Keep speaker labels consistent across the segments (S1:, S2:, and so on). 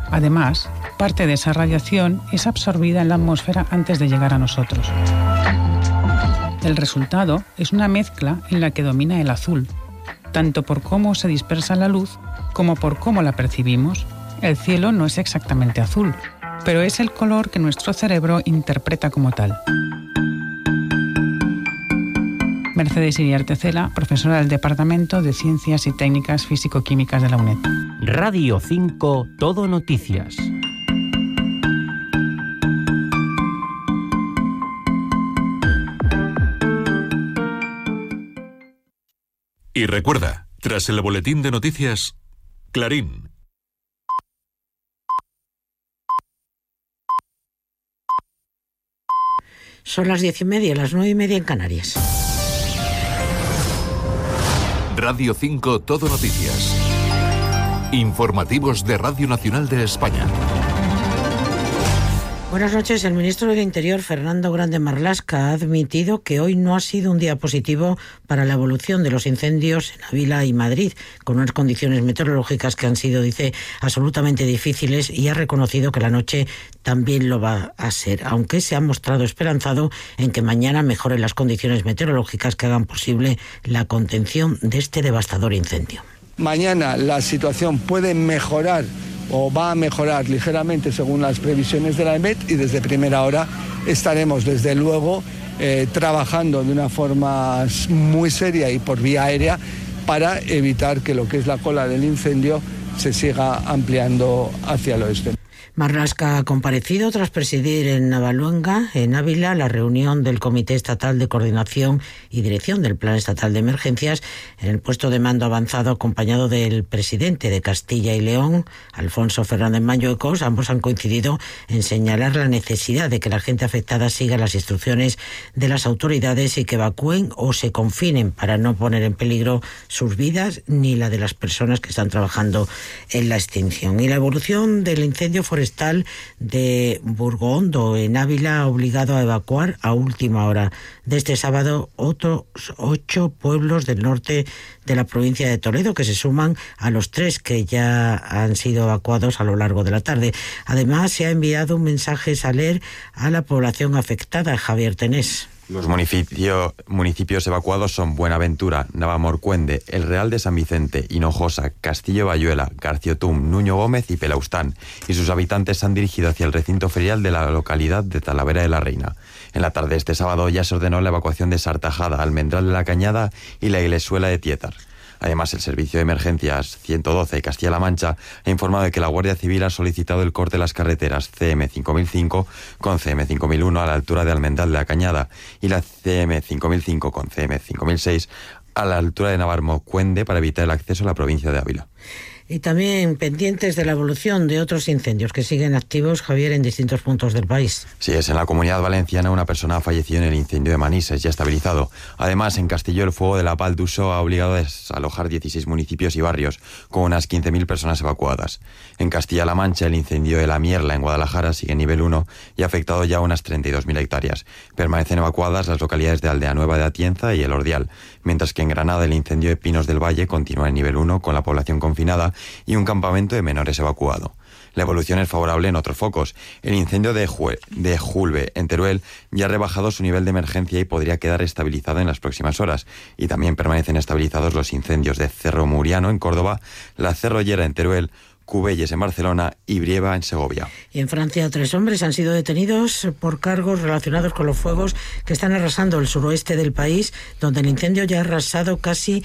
S1: Además, parte de esa radiación es absorbida en la atmósfera antes de llegar a nosotros. El resultado es una mezcla en la que domina el azul, tanto por cómo se dispersa la luz como por cómo la percibimos. El cielo no es exactamente azul, pero es el color que nuestro cerebro interpreta como tal. Mercedes Iriarte Cela, profesora del Departamento de Ciencias y Técnicas Físico-Químicas de la UNED.
S2: Radio 5 Todo Noticias.
S3: Y recuerda, tras el boletín de noticias, Clarín.
S4: Son las 10:30, las 9:30 en Canarias.
S3: Radio 5 Todo Noticias. Informativos de Radio Nacional de España.
S4: Buenas noches. El ministro del Interior, Fernando Grande Marlaska, ha admitido que hoy no ha sido un día positivo para la evolución de los incendios en Ávila y Madrid, con unas condiciones meteorológicas que han sido, dice, absolutamente difíciles, y ha reconocido que la noche también lo va a ser, aunque se ha mostrado esperanzado en que mañana mejoren las condiciones meteorológicas que hagan posible la contención de este devastador incendio.
S5: Mañana la situación puede mejorar o va a mejorar ligeramente según las previsiones de la EMET, y desde primera hora estaremos desde luego trabajando de una forma muy seria y por vía aérea para evitar que lo que es la cola del incendio se siga ampliando hacia el oeste.
S4: Marlaska ha comparecido tras presidir en Navaluenga, en Ávila, la reunión del Comité Estatal de Coordinación y Dirección del Plan Estatal de Emergencias, en el puesto de mando avanzado, acompañado del presidente de Castilla y León, Alfonso Fernández Mañuecos. Ambos han coincidido en señalar la necesidad de que la gente afectada siga las instrucciones de las autoridades y que evacúen o se confinen para no poner en peligro sus vidas ni la de las personas que están trabajando en la extinción. Y la evolución del incendio forestal de Burgohondo, en Ávila, ha obligado a evacuar a última hora de este sábado otros 8 pueblos del norte de la provincia de Toledo, que se suman a los 3 que ya han sido evacuados a lo largo de la tarde. Además, se ha enviado un mensaje Saler a la población afectada. Javier Tenés.
S6: Los municipios evacuados son Buenaventura, Navamorcuende, El Real de San Vicente, Hinojosa, Castillo Bayuela, Garciotum, Nuño Gómez y Pelaustán, y sus habitantes se han dirigido hacia el recinto ferial de la localidad de Talavera de la Reina. En la tarde de este sábado ya se ordenó la evacuación de Sartajada, Almendral de la Cañada y la Iglesuela de Tietar. Además, el Servicio de Emergencias 112 de Castilla-La Mancha ha informado de que la Guardia Civil ha solicitado el corte de las carreteras CM5005 con CM5001 a la altura de Almendral de la Cañada y la CM5005 con CM5006 a la altura de Navarmocuende para evitar el acceso a la provincia de Ávila.
S4: Y también pendientes de la evolución de otros incendios que siguen activos, Javier, en distintos puntos del país.
S6: Sí, en la Comunidad Valenciana una persona ha fallecido en el incendio de Manises, ya estabilizado. Además, en Castelló el fuego de la Val d'Uso ha obligado a desalojar 16 municipios y barrios, con unas 15.000 personas evacuadas. En Castilla-La Mancha el incendio de La Mierla, en Guadalajara, sigue en nivel 1 y ha afectado ya unas 32.000 hectáreas. Permanecen evacuadas las localidades de Aldea Nueva de Atienza y El Ordial, mientras que en Granada el incendio de Pinos del Valle continúa en nivel 1 con la población confinada y un campamento de menores evacuado. La evolución es favorable en otros focos. El incendio de Julbe, en Teruel, ya ha rebajado su nivel de emergencia y podría quedar estabilizado en las próximas horas. Y también permanecen estabilizados los incendios de Cerro Muriano, en Córdoba, La Cerrollera, en Teruel, Cubelles en Barcelona y Brieva en Segovia.
S4: Y en Francia 3 hombres han sido detenidos por cargos relacionados con los fuegos que están arrasando el suroeste del país, donde el incendio ya ha arrasado casi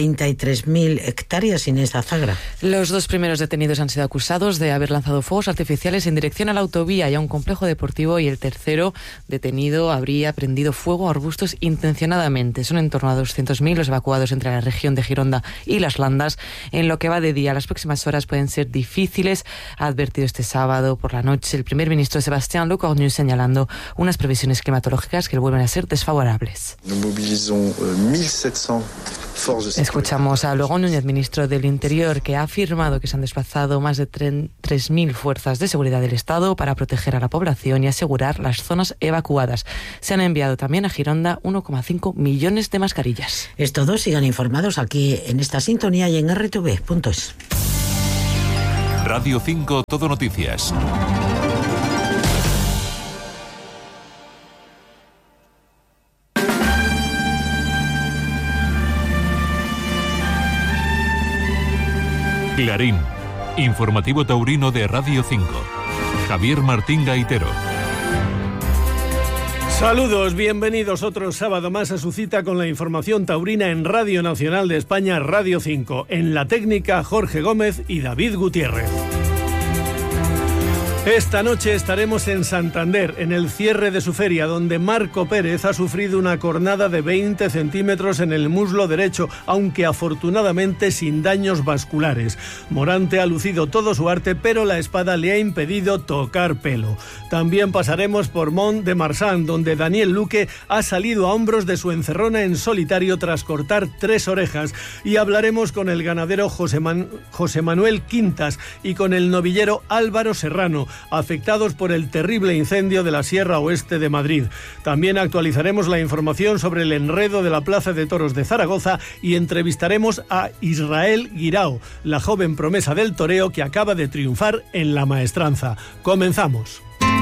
S4: 33.000 hectáreas. Inés Zagra.
S7: Los 2 primeros detenidos han sido acusados de haber lanzado fuegos artificiales en dirección a la autovía y a un complejo deportivo, y el tercero detenido habría prendido fuego a arbustos intencionadamente. Son en torno a 200.000 los evacuados entre la región de Gironda y Las Landas. En lo que va de día, las próximas horas pueden ser difíciles, ha advertido este sábado por la noche el primer ministro Sébastien Lecornu, señalando unas previsiones climatológicas que vuelven a ser desfavorables. Escuchamos a Laurent Núñez, ministro del Interior, que ha afirmado que se han desplazado más de 3.000 fuerzas de seguridad del Estado para proteger a la población y asegurar las zonas evacuadas. Se han enviado también a Gironda 1,5 millones de mascarillas.
S4: Es todo, sigan informados aquí en esta sintonía y en rtv.es.
S3: Radio 5 Todo Noticias. Clarín, informativo taurino de Radio 5. Javier Martín Gaitero.
S8: Saludos, bienvenidos otro sábado más a su cita con la información taurina en Radio Nacional de España, Radio 5. En la técnica, Jorge Gómez y David Gutiérrez. Esta noche estaremos en Santander, en el cierre de su feria, donde Marco Pérez ha sufrido una cornada de 20 centímetros en el muslo derecho, aunque afortunadamente sin daños vasculares. Morante ha lucido todo su arte, pero la espada le ha impedido tocar pelo. También pasaremos por Mont de Marsan, donde Daniel Luque ha salido a hombros de su encerrona en solitario tras cortar 3 orejas, y hablaremos con el ganadero José Manuel Quintas y con el novillero Álvaro Serrano, afectados por el terrible incendio de la Sierra Oeste de Madrid. También actualizaremos la información sobre el enredo de la Plaza de Toros de Zaragoza y entrevistaremos a Israel Guirao, la joven promesa del toreo que acaba de triunfar en la maestranza. Comenzamos.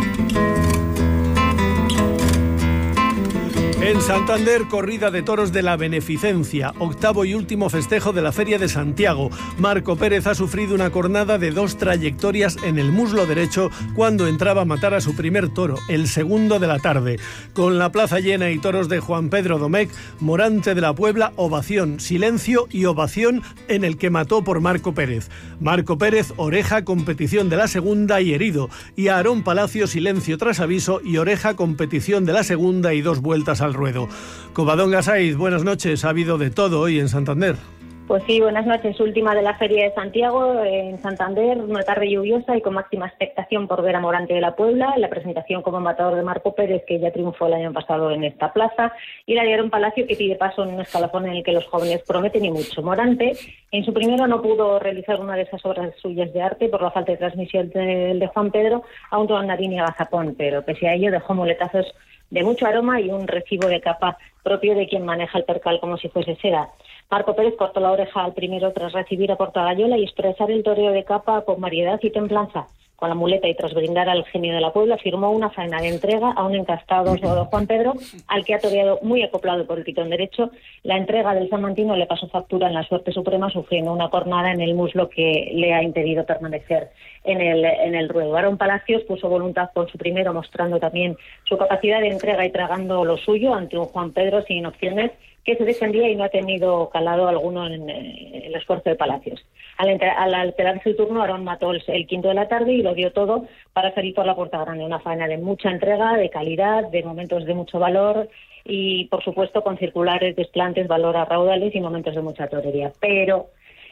S8: En Santander, corrida de toros de la Beneficencia, octavo y último festejo de la Feria de Santiago. Marco Pérez ha sufrido una cornada de 2 trayectorias en el muslo derecho cuando entraba a matar a su primer toro, el segundo de la tarde. Con la plaza llena y toros de Juan Pedro Domecq, Morante de la Puebla, ovación, silencio y ovación en el que mató por Marco Pérez. Marco Pérez, oreja, competición de la segunda y herido. Y a Aarón Palacio, silencio tras aviso y oreja, competición de la segunda y 2 vueltas al ruedo. Covadonga Saiz, buenas noches. Ha habido de todo hoy en Santander.
S9: Pues sí, buenas noches. Última de la Feria de Santiago en Santander, una tarde lluviosa y con máxima expectación por ver a Morante de la Puebla, la presentación como matador de Marco Pérez, que ya triunfó el año pasado en esta plaza, y la de Aarón Palacio, que pide paso en un escalafón en el que los jóvenes prometen y mucho. Morante, en su primero no pudo realizar una de esas obras suyas de arte por la falta de transmisión de Juan Pedro a un Toandarín y a Gazapón, pero pese a ello dejó muletazos de mucho aroma y un recibo de capa propio de quien maneja el percal como si fuese seda. Marco Pérez cortó la oreja al primero tras recibir a Portagayola y expresar el toreo de capa con variedad y templanza. Con la muleta y tras brindar al genio de la Puebla, firmó una faena de entrega a un encastado Juan Pedro, al que ha toreado muy acoplado por el pitón derecho. La entrega del salmantino le pasó factura en la suerte suprema, sufriendo una cornada en el muslo que le ha impedido permanecer en el ruedo. Aarón Palacios puso voluntad con su primero, mostrando también su capacidad de entrega y tragando lo suyo ante un Juan Pedro sin opciones, que se defendía y no ha tenido calado alguno en el esfuerzo de Palacios. Al alterarse el turno, Aarón mató el quinto de la tarde y lo dio todo para salir por la puerta grande. Una faena de mucha entrega, de calidad, de momentos de mucho valor y, por supuesto, con circulares, desplantes, valor a raudales y momentos de mucha torería. Pero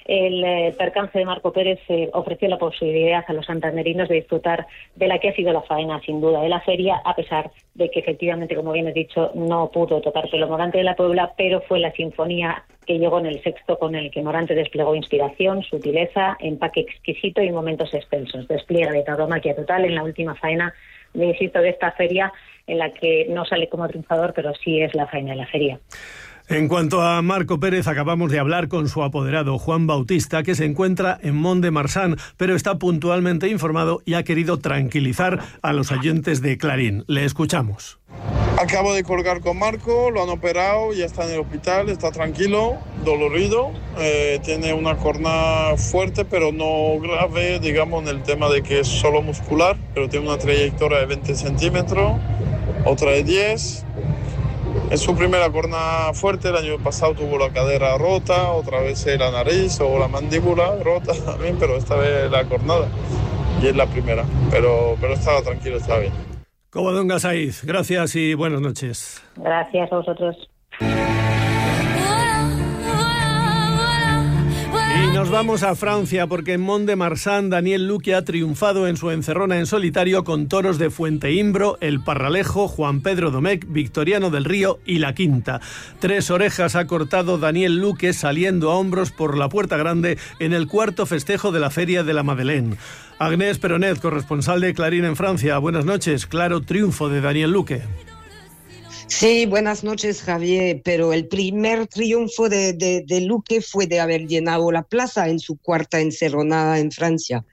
S9: el percance de Marco Pérez ofreció la posibilidad a los santanderinos de disfrutar de la que ha sido la faena, sin duda, de la feria, a pesar de que efectivamente, como bien he dicho, no pudo tocar pelo Morante de la Puebla, pero fue la sinfonía que llegó en el sexto con el que Morante desplegó inspiración, sutileza, empaque exquisito y momentos extensos. Despliegue de tauromaquia total en la última faena, insisto, de esta feria, en la que no sale como triunfador, pero sí es la faena de la feria.
S8: En cuanto a Marco Pérez, acabamos de hablar con su apoderado, Juan Bautista, que se encuentra en Mont de Marsan, pero está puntualmente informado y ha querido tranquilizar a los oyentes de Clarín. Le escuchamos.
S10: Acabo de colgar con Marco, lo han operado, ya está en el hospital, está tranquilo, dolorido, tiene una cornada fuerte, pero no grave, digamos, en el tema de que es solo muscular, pero tiene una trayectoria de 20 centímetros, otra de 10. Es su primera cornada fuerte, el año pasado tuvo la cadera rota, otra vez la nariz o la mandíbula rota también, pero esta vez la cornada, y es la primera, pero estaba tranquilo, estaba bien.
S8: Covadonga Saiz, gracias y buenas noches.
S9: Gracias a vosotros.
S8: Y nos vamos a Francia porque en Mont de Marsan Daniel Luque ha triunfado en su encerrona en solitario con toros de Fuenteimbro, El Parralejo, Juan Pedro Domecq, Victoriano del Río y La Quinta. 3 orejas ha cortado Daniel Luque saliendo a hombros por la Puerta Grande en el cuarto festejo de la Feria de la Madeleine. Agnès Peronet, corresponsal de Clarín en Francia. Buenas noches. Claro triunfo de Daniel Luque.
S11: Sí, buenas noches, Javier, pero el primer triunfo de Luque fue de haber llenado la plaza en su cuarta encerronada en Francia.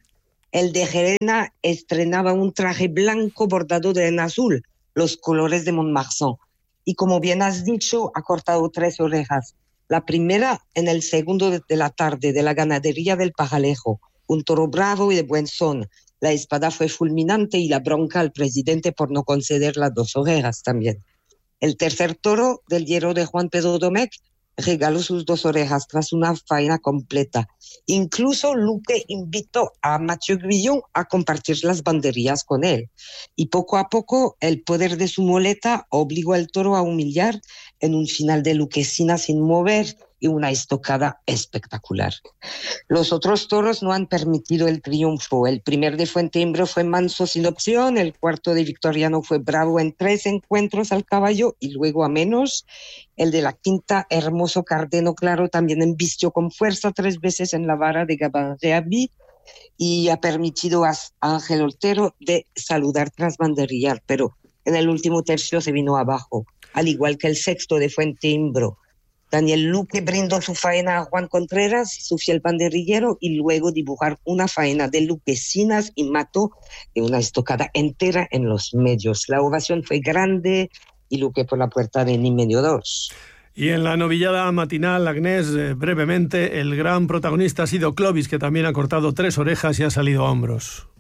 S11: El de Gerena estrenaba un traje blanco bordado en azul, los colores de Montmarsan. Y como bien has dicho, ha cortado 3 orejas. La primera en el segundo de la tarde de la ganadería del Pajalejo, un toro bravo y de buen son. La espada fue fulminante y la bronca al presidente por no conceder las 2 orejas también. El tercer toro del hierro de Juan Pedro Domecq regaló sus 2 orejas tras una faena completa. Incluso Luque invitó a Mathieu Guillon a compartir las banderías con él. Y poco a poco el poder de su muleta obligó al toro a humillar en un final de Luquesina sin mover y una estocada espectacular. Los otros toros no han permitido el triunfo. El primer de Fuenteimbro fue manso sin opción, el cuarto de Victoriano fue bravo en 3 encuentros al caballo y luego a menos. El de la quinta, Hermoso Cardeno Claro, también embistió con fuerza 3 veces en la vara de Gabarreabi y ha permitido a Ángel Otero de saludar tras banderillar, pero en el último tercio se vino abajo, al igual que el sexto de Fuenteimbro. Daniel Luque brindó su faena a Juan Contreras, su fiel banderillero, y luego dibujar una faena de Luquesinas y mató de una estocada entera en los medios. La ovación fue grande y Luque por la puerta de ni medio 2.
S8: Y en la novillada matinal, Agnès, brevemente, el gran protagonista ha sido Clovis, que también ha cortado 3 orejas y ha salido a hombros.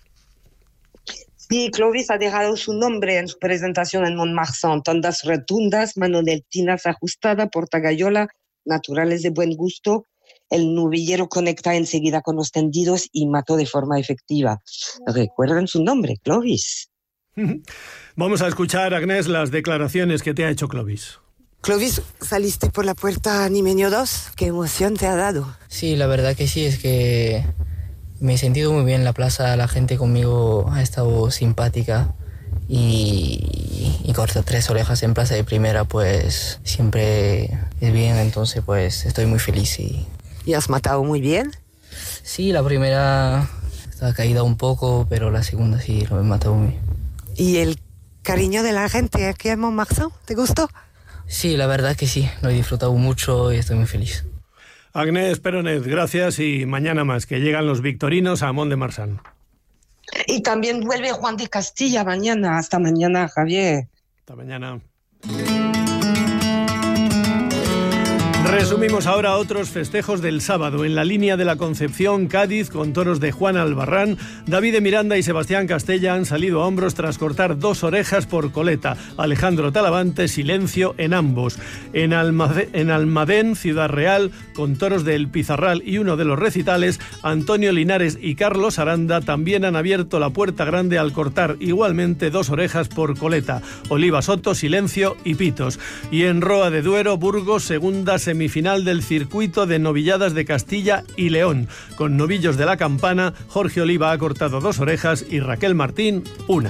S11: Sí, Clovis ha dejado su nombre en su presentación en Montmarsan. Tondas rotundas, manonetinas ajustada, portagayola, naturales de buen gusto. El novillero conecta enseguida con los tendidos y mató de forma efectiva. ¿Recuerdan su nombre, Clovis?
S8: Vamos a escuchar, Agnès, las declaraciones que te ha hecho Clovis.
S12: Clovis, saliste por la puerta Nimenio 2. ¿Qué emoción te ha dado?
S13: Sí, la verdad que sí, es que me he sentido muy bien en la plaza, la gente conmigo ha estado simpática y cortar 3 orejas en plaza de primera pues siempre es bien, entonces pues estoy muy feliz.
S12: ¿Y has matado muy bien?
S13: Sí, la primera estaba caída un poco, pero la segunda sí lo he matado muy bien.
S12: ¿Y el cariño de la gente aquí en Montmarsan, te gustó?
S13: Sí, la verdad que sí, lo he disfrutado mucho y estoy muy feliz.
S8: Agnès Peronet, gracias y mañana más, que llegan los victorinos a Mont-de-Marsan.
S11: Y también vuelve Juan de Castilla mañana. Hasta mañana, Javier.
S8: Hasta mañana. Resumimos ahora otros festejos del sábado. En la línea de la Concepción, Cádiz, con toros de Juan Albarrán, David de Miranda y Sebastián Castella han salido a hombros tras cortar 2 orejas por coleta. Alejandro Talavante, silencio en ambos. En Almadén, Ciudad Real, con toros del Pizarral y uno de los recitales, Antonio Linares y Carlos Aranda también han abierto la puerta grande al cortar igualmente 2 orejas por coleta. Oliva Soto, silencio y pitos. Y en Roa de Duero, Burgos, segunda semifinal del circuito de novilladas de Castilla y León. Con novillos de la Campana, Jorge Oliva ha cortado 2 orejas y Raquel Martín, 1.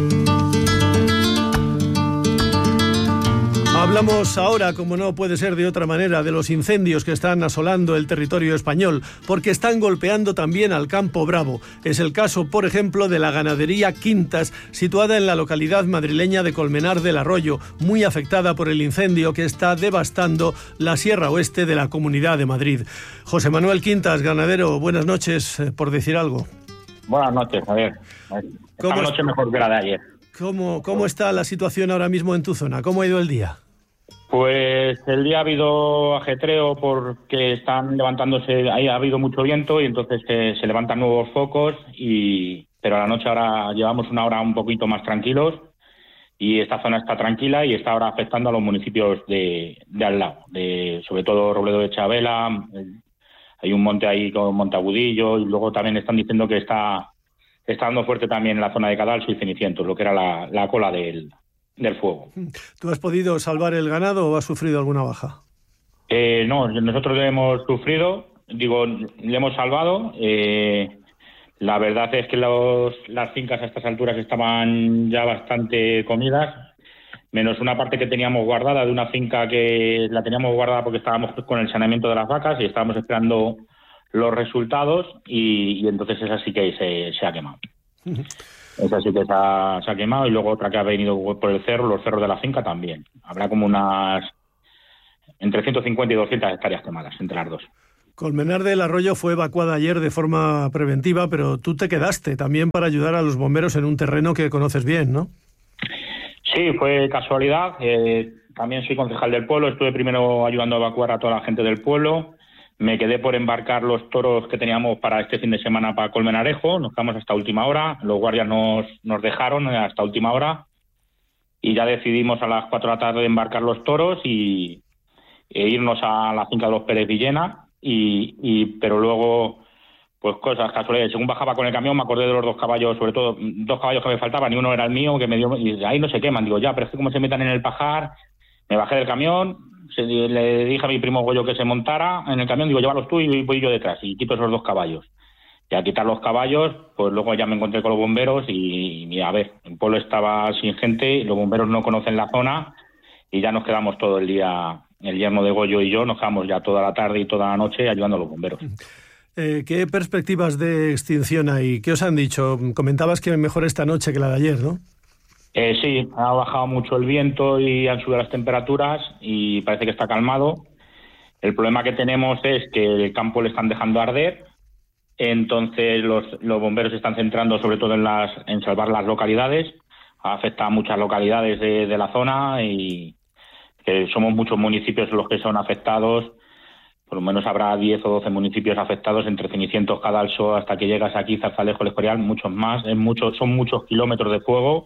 S8: Hablamos ahora, como no puede ser de otra manera, de los incendios que están asolando el territorio español, porque están golpeando también al campo bravo. Es el caso, por ejemplo, de la ganadería Quintas, situada en la localidad madrileña de Colmenar del Arroyo, muy afectada por el incendio que está devastando la Sierra Oeste de la Comunidad de Madrid. José Manuel Quintas, ganadero, buenas noches, por decir algo.
S14: Buenas noches, Javier. Esta noche mejor que la de ayer.
S8: ¿Cómo está la situación ahora mismo en tu zona? ¿Cómo ha ido el día?
S14: Pues el día ha habido ajetreo porque están levantándose, ahí ha habido mucho viento y entonces se levantan nuevos focos, pero a la noche ahora llevamos una hora un poquito más tranquilos y esta zona está tranquila y está ahora afectando a los municipios de al lado, sobre todo Robledo de Chabela, hay un monte ahí con Monteagudillo y luego también están diciendo que está dando fuerte también en la zona de Cadalso y Cenicientos, lo que era la cola del fuego.
S8: ¿Tú has podido salvar el ganado o has sufrido alguna baja?
S14: No, nosotros le hemos sufrido, le hemos salvado. La verdad es que las fincas a estas alturas estaban ya bastante comidas, menos una parte que teníamos guardada de una finca que la teníamos guardada porque estábamos con el saneamiento de las vacas y estábamos esperando los resultados y entonces esa sí que se ha quemado. Esa sí que se ha quemado y luego otra que ha venido por el cerro, los cerros de la finca también. Habrá como unas entre 150 y 200 hectáreas quemadas entre las dos.
S8: Colmenar del Arroyo fue evacuada ayer de forma preventiva, pero tú te quedaste también para ayudar a los bomberos en un terreno que conoces bien, ¿no?
S14: Sí, fue casualidad. También soy concejal del pueblo. Estuve primero ayudando a evacuar a toda la gente del pueblo. Me quedé por embarcar los toros que teníamos para este fin de semana para Colmenarejo. Nos quedamos hasta última hora. Los guardias nos dejaron hasta última hora. Y ya decidimos a las 4 de la tarde embarcar los toros e irnos a la finca de los Pérez Villena. Pero luego, pues cosas casuales. Según bajaba con el camión, me acordé de los 2 caballos, sobre todo 2 caballos que me faltaban, y uno era el mío, que me dio, y ahí no se queman. Digo, ya, pero es que como se metan en el pajar, me bajé del camión, le dije a mi primo Goyo que se montara en el camión, digo, llévalos tú y voy yo detrás, y quito esos 2 caballos. Y al quitar los caballos, pues luego ya me encontré con los bomberos y a ver, el pueblo estaba sin gente, los bomberos no conocen la zona, y ya nos quedamos todo el día, el yerno de Goyo y yo, nos quedamos ya toda la tarde y toda la noche ayudando a los bomberos.
S8: ¿Qué perspectivas de extinción hay? ¿Qué os han dicho? Comentabas que mejor esta noche que la de ayer, ¿no?
S14: Sí, ha bajado mucho el viento y han subido las temperaturas y parece que está calmado. El problema que tenemos es que el campo le están dejando arder, entonces los bomberos se están centrando sobre todo en salvar las localidades. Afecta a muchas localidades de la zona y que somos muchos municipios los que son afectados. Por lo menos habrá 10 o 12 municipios afectados, entre Cenicientos, Cadalso, hasta que llegas aquí, Zarzalejo, El Escorial, muchos más. Son muchos kilómetros de fuego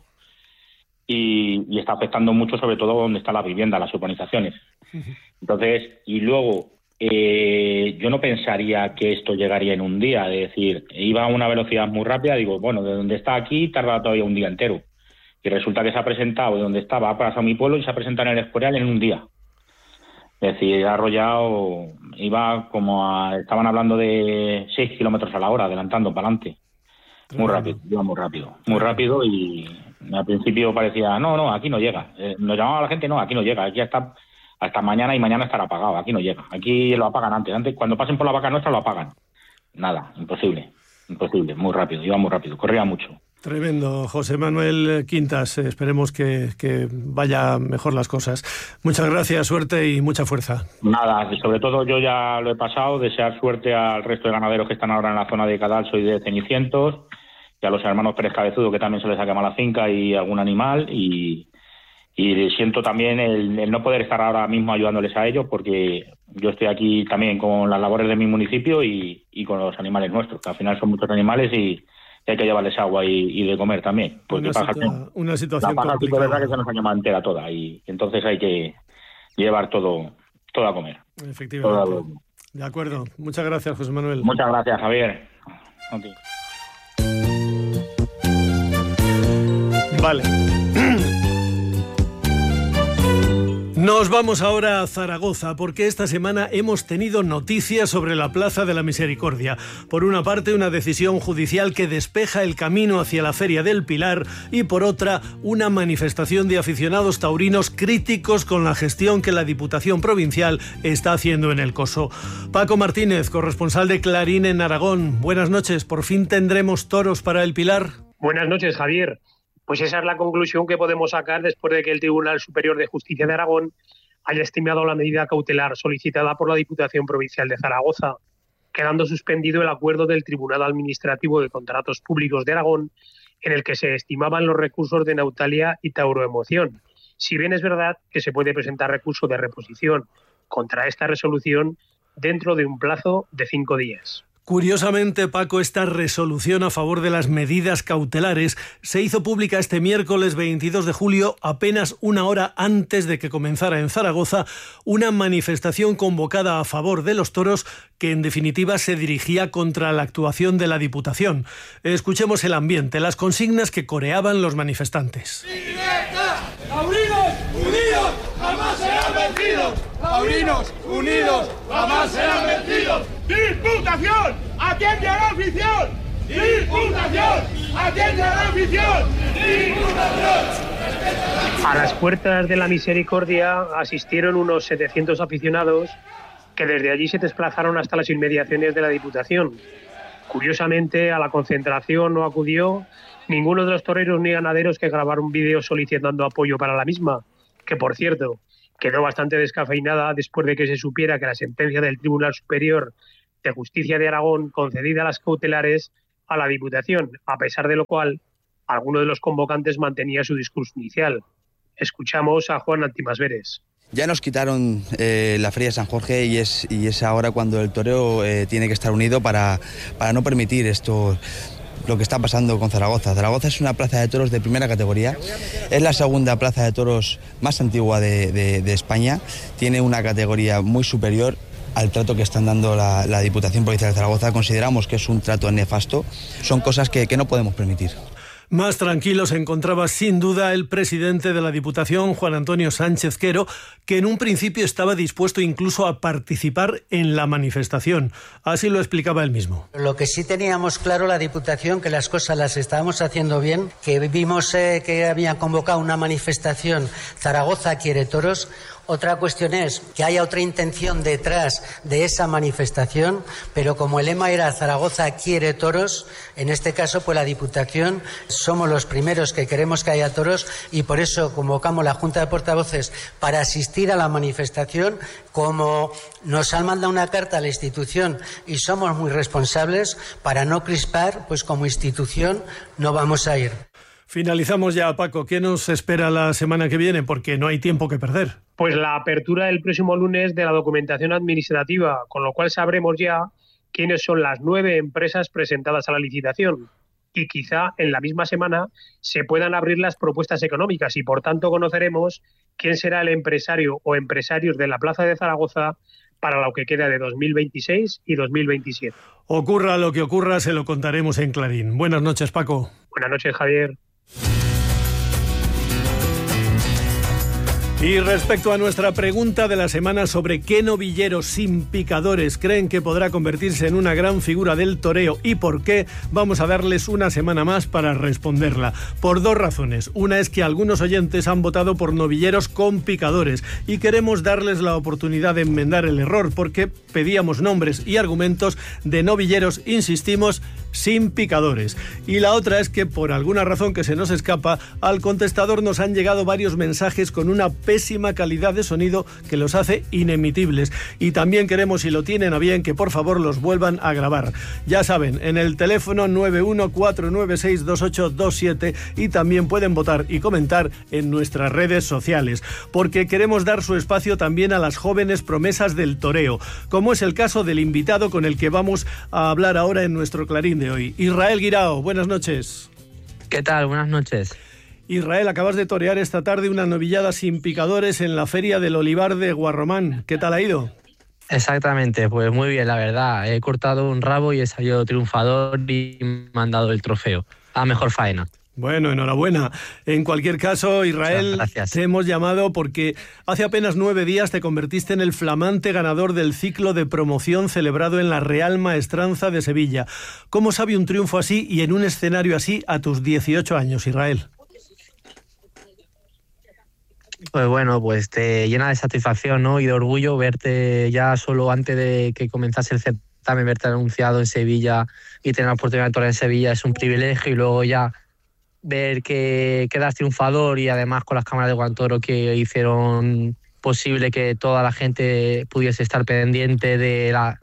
S14: y está afectando mucho, sobre todo donde está la vivienda, las urbanizaciones. Entonces, y luego, yo no pensaría que esto llegaría en un día, es decir, iba a una velocidad muy rápida, digo, bueno, de donde está aquí tarda todavía un día entero. Y resulta que se ha presentado de donde estaba, ha pasado mi pueblo y se ha presentado en El Escorial en un día. Es decir, ha arrollado, estaban hablando de 6 kilómetros a la hora, adelantando para adelante. Muy rápido, iba muy rápido y al principio parecía, no, aquí no llega. Nos llamaba la gente, no, aquí no llega, aquí hasta mañana y mañana estará apagado, aquí no llega. Aquí lo apagan antes, cuando pasen por la vaca nuestra lo apagan. Nada, imposible, muy rápido, iba muy rápido, corría mucho.
S8: Tremendo, José Manuel Quintas. Esperemos que vaya mejor las cosas. Muchas gracias, suerte y mucha fuerza.
S14: Nada, sobre todo yo ya lo he pasado. Desear suerte al resto de ganaderos que están ahora en la zona de Cadalso y de Cenicientos, y a los hermanos Pérez Cabezudo, que también se les ha quemado la finca, y algún animal. Y siento también el no poder estar ahora mismo ayudándoles a ellos, porque yo estoy aquí también con las labores de mi municipio y con los animales nuestros, que al final son muchos animales y hay que llevarles agua y de comer también. Porque
S8: una situación
S14: complicada.
S8: complicada.
S14: Es verdad que se nos añama entera toda y entonces hay que llevar todo a comer.
S8: Efectivamente. De acuerdo. Muchas gracias, José Manuel.
S14: Muchas gracias, Javier. Okay.
S8: Vale. Nos vamos ahora a Zaragoza, porque esta semana hemos tenido noticias sobre la Plaza de la Misericordia. Por una parte, una decisión judicial que despeja el camino hacia la Feria del Pilar, y por otra, una manifestación de aficionados taurinos críticos con la gestión que la Diputación Provincial está haciendo en el Coso. Paco Martínez, corresponsal de Clarín en Aragón. Buenas noches. ¿Por fin tendremos toros para el Pilar?
S15: Buenas noches, Javier. Pues esa es la conclusión que podemos sacar después de que el Tribunal Superior de Justicia de Aragón haya estimado la medida cautelar solicitada por la Diputación Provincial de Zaragoza, quedando suspendido el acuerdo del Tribunal Administrativo de Contratos Públicos de Aragón, en el que se estimaban los recursos de Nautalia y Tauroemoción. Si bien es verdad que se puede presentar recurso de reposición contra esta resolución dentro de un plazo de 5 días.
S8: Curiosamente, Paco, esta resolución a favor de las medidas cautelares se hizo pública este miércoles 22 de julio, apenas una hora antes de que comenzara en Zaragoza una manifestación convocada a favor de los toros, que en definitiva se dirigía contra la actuación de la Diputación. Escuchemos el ambiente, las consignas que coreaban los manifestantes.
S16: ¡Taurinos unidos jamás serán vencidos! ¡Taurinos unidos jamás serán vencidos! ¡Diputación! ¡Atiende a la afición! ¡Diputación! ¡Atiende a la afición! ¡Diputación!
S15: A las puertas de la Misericordia asistieron unos 700 aficionados que desde allí se desplazaron hasta las inmediaciones de la Diputación. Curiosamente, a la concentración no acudió ninguno de los toreros ni ganaderos que grabaron vídeos solicitando apoyo para la misma, que por cierto quedó bastante descafeinada después de que se supiera que la sentencia del Tribunal Superior de Justicia de Aragón concedida las cautelares a la Diputación, a pesar de lo cual alguno de los convocantes mantenía su discurso inicial. Escuchamos a Juan Antimasveres.
S17: Ya nos quitaron la Feria de San Jorge y es ahora cuando el toreo tiene que estar unido para no permitir esto, lo que está pasando con Zaragoza. Zaragoza es una plaza de toros de primera categoría, es la segunda plaza de toros más antigua de España, tiene una categoría muy superior al trato que están dando la Diputación Provincial de Zaragoza. Consideramos que es un trato nefasto, son cosas que no podemos permitir.
S8: Más tranquilo se encontraba sin duda el presidente de la Diputación, Juan Antonio Sánchez Quero, que en un principio estaba dispuesto incluso a participar en la manifestación. Así lo explicaba él mismo.
S18: Lo que sí teníamos claro la Diputación, que las cosas las estábamos haciendo bien, que vimos que habían convocado una manifestación Zaragoza quiere toros. Otra cuestión es que haya otra intención detrás de esa manifestación, pero como el lema era Zaragoza quiere toros, en este caso pues la Diputación somos los primeros que queremos que haya toros y por eso convocamos la Junta de Portavoces para asistir a la manifestación. Como nos han mandado una carta a la institución y somos muy responsables, para no crispar, pues como institución no vamos a ir.
S8: Finalizamos ya, Paco. ¿Qué nos espera la semana que viene? Porque no hay tiempo que perder.
S15: Pues la apertura el próximo lunes de la documentación administrativa, con lo cual sabremos ya quiénes son las 9 empresas presentadas a la licitación. Y quizá en la misma semana se puedan abrir las propuestas económicas y, por tanto, conoceremos quién será el empresario o empresarios de la Plaza de Zaragoza para lo que queda de 2026 y 2027.
S8: Ocurra lo que ocurra, se lo contaremos en Clarín. Buenas noches, Paco.
S15: Buenas noches, Javier.
S8: Y respecto a nuestra pregunta de la semana sobre qué novillero sin picadores creen que podrá convertirse en una gran figura del toreo y por qué, vamos a darles una semana más para responderla. Por 2 razones. Una es que algunos oyentes han votado por novilleros con picadores y queremos darles la oportunidad de enmendar el error porque pedíamos nombres y argumentos de novilleros, insistimos, sin picadores. Y la otra es que por alguna razón que se nos escapa, al contestador nos han llegado varios mensajes con una pésima calidad de sonido que los hace inemitibles. Y también queremos, si lo tienen a bien, que por favor los vuelvan a grabar. Ya saben, en el teléfono 914962827 y también pueden votar y comentar en nuestras redes sociales, porque queremos dar su espacio también a las jóvenes promesas del toreo, como es el caso del invitado con el que vamos a hablar ahora en nuestro Clarín de hoy. Israel Guirao, buenas noches.
S19: ¿Qué tal? Buenas noches.
S8: Israel, acabas de torear esta tarde una novillada sin picadores en la Feria del Olivar de Guarromán. ¿Qué tal ha ido?
S19: Exactamente, pues muy bien, la verdad. He cortado un rabo y he salido triunfador y me han dado el trofeo a mejor faena.
S8: Bueno, enhorabuena. En cualquier caso, Israel, te hemos llamado porque hace apenas 9 días te convertiste en el flamante ganador del ciclo de promoción celebrado en la Real Maestranza de Sevilla. ¿Cómo sabe un triunfo así y en un escenario así a tus 18 años, Israel?
S19: Pues bueno, pues te llena de satisfacción, ¿no? Y de orgullo verte ya solo antes de que comenzase el certamen, verte anunciado en Sevilla y tener la oportunidad de torear en Sevilla es un privilegio, y luego ya ver que quedas triunfador y además con las cámaras de Guantoro que hicieron posible que toda la gente pudiese estar pendiente de la...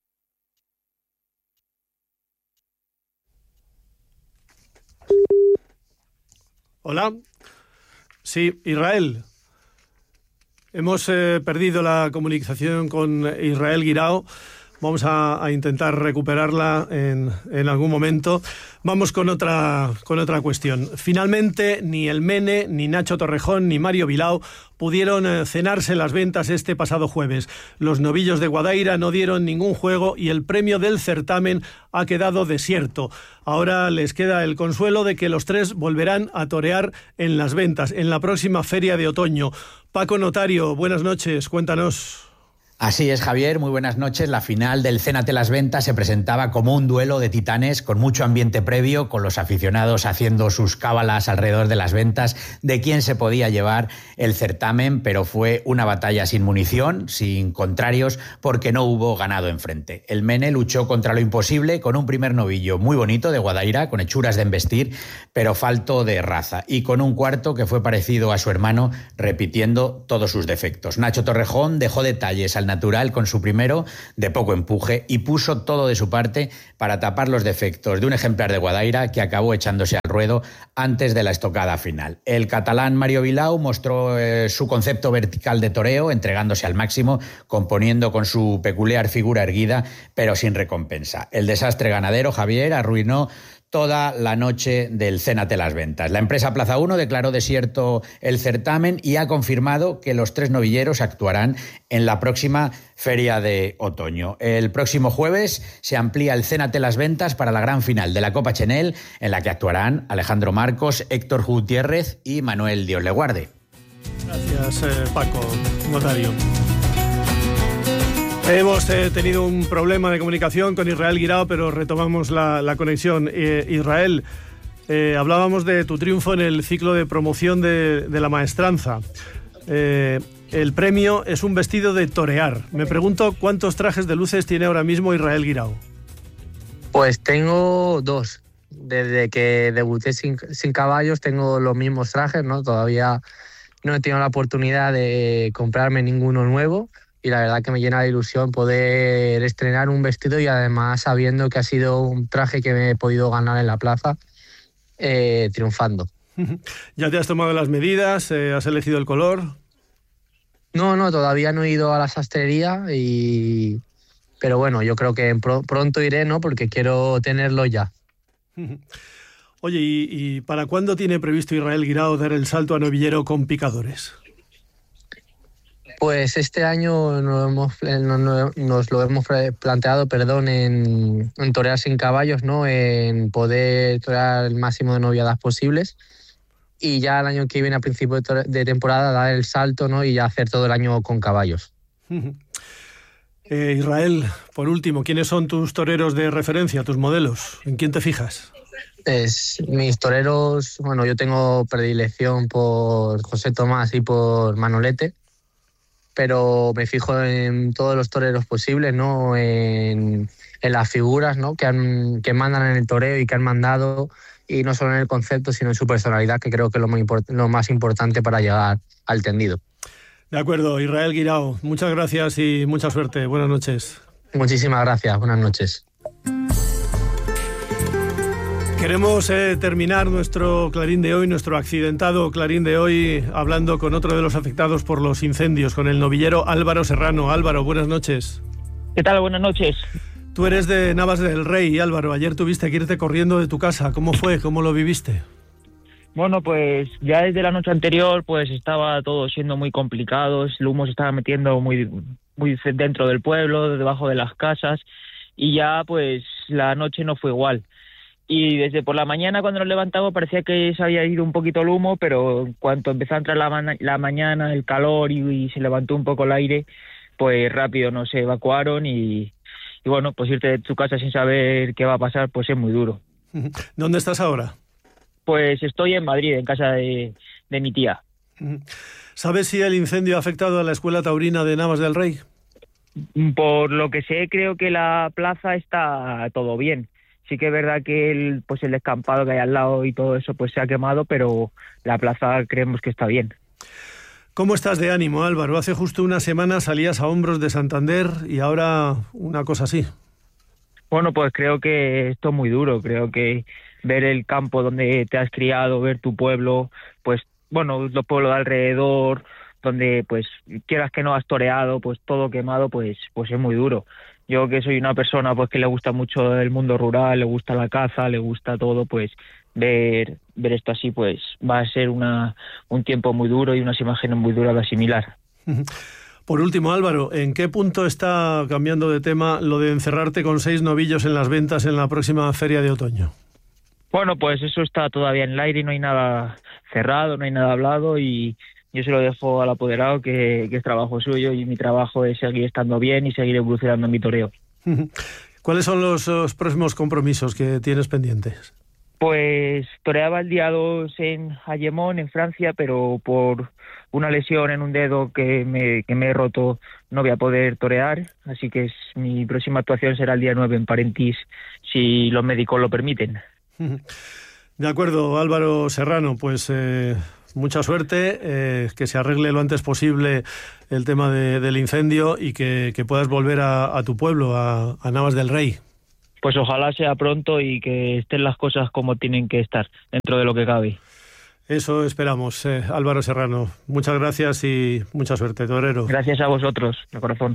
S8: Hola. Sí, Israel. Hemos perdido la comunicación con Israel Guirao. Vamos a intentar recuperarla en algún momento. Vamos con otra cuestión. Finalmente, ni el Mene, ni Nacho Torrejón, ni Mario Bilao pudieron cenarse las ventas este pasado jueves. Los novillos de Guadaira no dieron ningún juego y el premio del certamen ha quedado desierto. Ahora les queda el consuelo de que los 3 volverán a torear en las ventas, en la próxima feria de otoño. Paco Notario, buenas noches, cuéntanos.
S20: Así es, Javier, muy buenas noches. La final del Cénate las Ventas se presentaba como un duelo de titanes con mucho ambiente previo, con los aficionados haciendo sus cábalas alrededor de las ventas de quién se podía llevar el certamen, pero fue una batalla sin munición, sin contrarios, porque no hubo ganado enfrente. El Mene luchó contra lo imposible con un primer novillo muy bonito de Guadaira, con hechuras de embestir, pero falto de raza, y con un cuarto que fue parecido a su hermano, repitiendo todos sus defectos. Nacho Torrejón dejó detalles al natural con su primero, de poco empuje, y puso todo de su parte para tapar los defectos de un ejemplar de Guadaira que acabó echándose al ruedo antes de la estocada final. El catalán Mario Vilau mostró su concepto vertical de toreo, entregándose al máximo, componiendo con su peculiar figura erguida, pero sin recompensa. El desastre ganadero, Javier, arruinó toda la noche del Cénate Las Ventas. La empresa Plaza 1 declaró desierto el certamen y ha confirmado que los 3 novilleros actuarán en la próxima Feria de Otoño. El próximo jueves se amplía el Cénate Las Ventas para la gran final de la Copa Chenel, en la que actuarán Alejandro Marcos, Héctor Gutiérrez y Manuel Dios le guarde.
S8: Gracias, Paco, notario. Hemos tenido un problema de comunicación con Israel Guirao, pero retomamos la conexión. Israel, hablábamos de tu triunfo en el ciclo de promoción de la maestranza. El premio es un vestido de torear. Me pregunto cuántos trajes de luces tiene ahora mismo Israel Guirao.
S19: Pues tengo 2. Desde que debuté sin caballos tengo los mismos trajes, ¿no? Todavía no he tenido la oportunidad de comprarme ninguno nuevo. Y la verdad que me llena de ilusión poder estrenar un vestido y además sabiendo que ha sido un traje que me he podido ganar en la plaza, triunfando.
S8: ¿Ya te has tomado las medidas? ¿Has elegido el color?
S19: No, todavía no he ido a la sastrería, pero bueno, yo creo que pronto iré, ¿no? Porque quiero tenerlo ya.
S8: Oye, ¿y para cuándo tiene previsto Israel Guirao dar el salto a novillero con picadores?
S19: Pues este año nos lo hemos planteado, en torear sin caballos, ¿no? En poder torear el máximo de noviadas posibles y ya el año que viene, a principio de temporada, dar el salto, ¿no? Y ya hacer todo el año con caballos.
S8: Israel, por último, ¿quiénes son tus toreros de referencia, tus modelos? ¿En quién te fijas?
S19: Mis toreros, bueno, yo tengo predilección por José Tomás y por Manolete, pero me fijo en todos los toreros posibles, ¿no? En las figuras, ¿no? que mandan en el toreo y que han mandado, y no solo en el concepto, sino en su personalidad, que creo que es lo más importante para llegar al tendido.
S8: De acuerdo, Israel Guirao, muchas gracias y mucha suerte. Buenas noches.
S19: Muchísimas gracias, buenas noches.
S8: Queremos terminar nuestro Clarín de hoy, nuestro accidentado Clarín de hoy, hablando con otro de los afectados por los incendios, con el novillero Álvaro Serrano. Álvaro, buenas noches.
S21: ¿Qué tal? Buenas noches.
S8: Tú eres de Navas del Rey, Álvaro. Ayer tuviste que irte corriendo de tu casa. ¿Cómo fue? ¿Cómo lo viviste?
S21: Bueno, pues ya desde la noche anterior pues estaba todo siendo muy complicado. El humo se estaba metiendo muy dentro del pueblo, debajo de las casas, y ya pues la noche no fue igual. Y desde por la mañana, cuando nos levantamos, parecía que se había ido un poquito el humo, pero en cuanto empezó a entrar la mañana, el calor y se levantó un poco el aire, pues rápido nos evacuaron y bueno, pues irte de tu casa sin saber qué va a pasar, pues es muy duro.
S8: ¿Dónde estás ahora?
S21: Pues estoy en Madrid, en casa de mi tía.
S8: ¿Sabes si el incendio ha afectado a la Escuela Taurina de Navas del Rey?
S21: Por lo que sé, creo que la plaza está todo bien. Sí que es verdad que el descampado que hay al lado y todo eso pues se ha quemado, pero la plaza creemos que está bien.
S8: ¿Cómo estás de ánimo, Álvaro? Hace justo una semana salías a hombros de Santander y ahora una cosa así.
S21: Bueno, pues creo que esto es muy duro. Creo que ver el campo donde te has criado, ver tu pueblo, pues bueno, los pueblos de alrededor, donde pues quieras que no has toreado, pues todo quemado, pues es muy duro. Yo, que soy una persona pues que le gusta mucho el mundo rural, le gusta la caza, le gusta todo, pues ver esto así pues va a ser un tiempo muy duro y unas imágenes muy duras de asimilar.
S8: Por último, Álvaro, ¿en qué punto está, cambiando de tema, lo de encerrarte con 6 novillos en Las Ventas en la próxima Feria de Otoño?
S21: Bueno, pues eso está todavía en el aire, no hay nada cerrado, no hay nada hablado, y yo se lo dejo al apoderado, que es trabajo suyo, y mi trabajo es seguir estando bien y seguir evolucionando en mi toreo.
S8: ¿Cuáles son los próximos compromisos que tienes pendientes?
S21: Pues toreaba el día 2 en Ayemón, en Francia, pero por una lesión en un dedo que me he roto no voy a poder torear, así que mi próxima actuación será el día 9 en Parentís, si los médicos lo permiten.
S8: De acuerdo, Álvaro Serrano, pues mucha suerte, que se arregle lo antes posible el tema del incendio y que puedas volver a tu pueblo, a Navas del Rey.
S21: Pues ojalá sea pronto y que estén las cosas como tienen que estar, dentro de lo que cabe.
S8: Eso esperamos. Álvaro Serrano, muchas gracias y mucha suerte, torero.
S21: Gracias a vosotros, de corazón.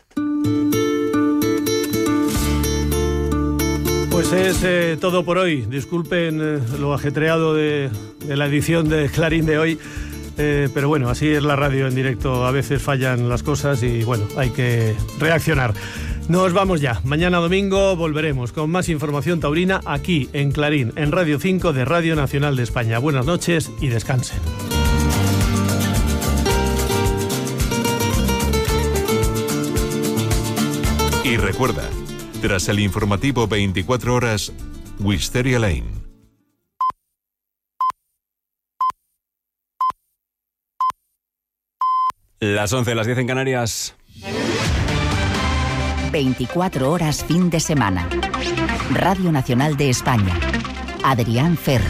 S8: Pues es todo por hoy. Disculpen lo ajetreado de la edición de Clarín de hoy, pero bueno, así es la radio en directo. A veces fallan las cosas y bueno, hay que reaccionar. Nos vamos ya. Mañana domingo volveremos con más información taurina aquí en Clarín, en Radio 5 de Radio Nacional de España. Buenas noches y descansen.
S3: Y recuerda, tras el informativo 24 horas, Wisteria Lane.
S1: Las 11, las 10 en Canarias.
S22: 24 horas fin de semana. Radio Nacional de España. Adrián Ferro.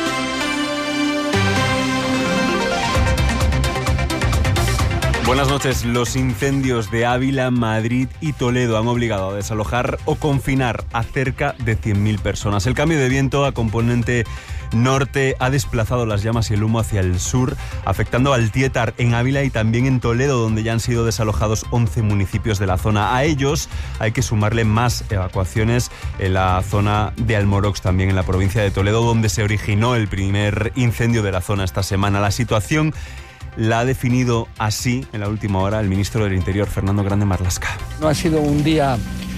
S1: Buenas noches. Los incendios de Ávila, Madrid y Toledo han obligado a desalojar o confinar a cerca de 100.000 personas. El cambio de viento a componente norte ha desplazado las llamas y el humo hacia el sur, afectando al Tietar en Ávila y también en Toledo, donde ya han sido desalojados 11 municipios de la zona. A ellos hay que sumarle más evacuaciones en la zona de Almorox, también en la provincia de Toledo, donde se originó el primer incendio de la zona esta semana. La situación la ha definido así en la última hora el ministro del Interior, Fernando Grande Marlaska.
S5: No ha sido un día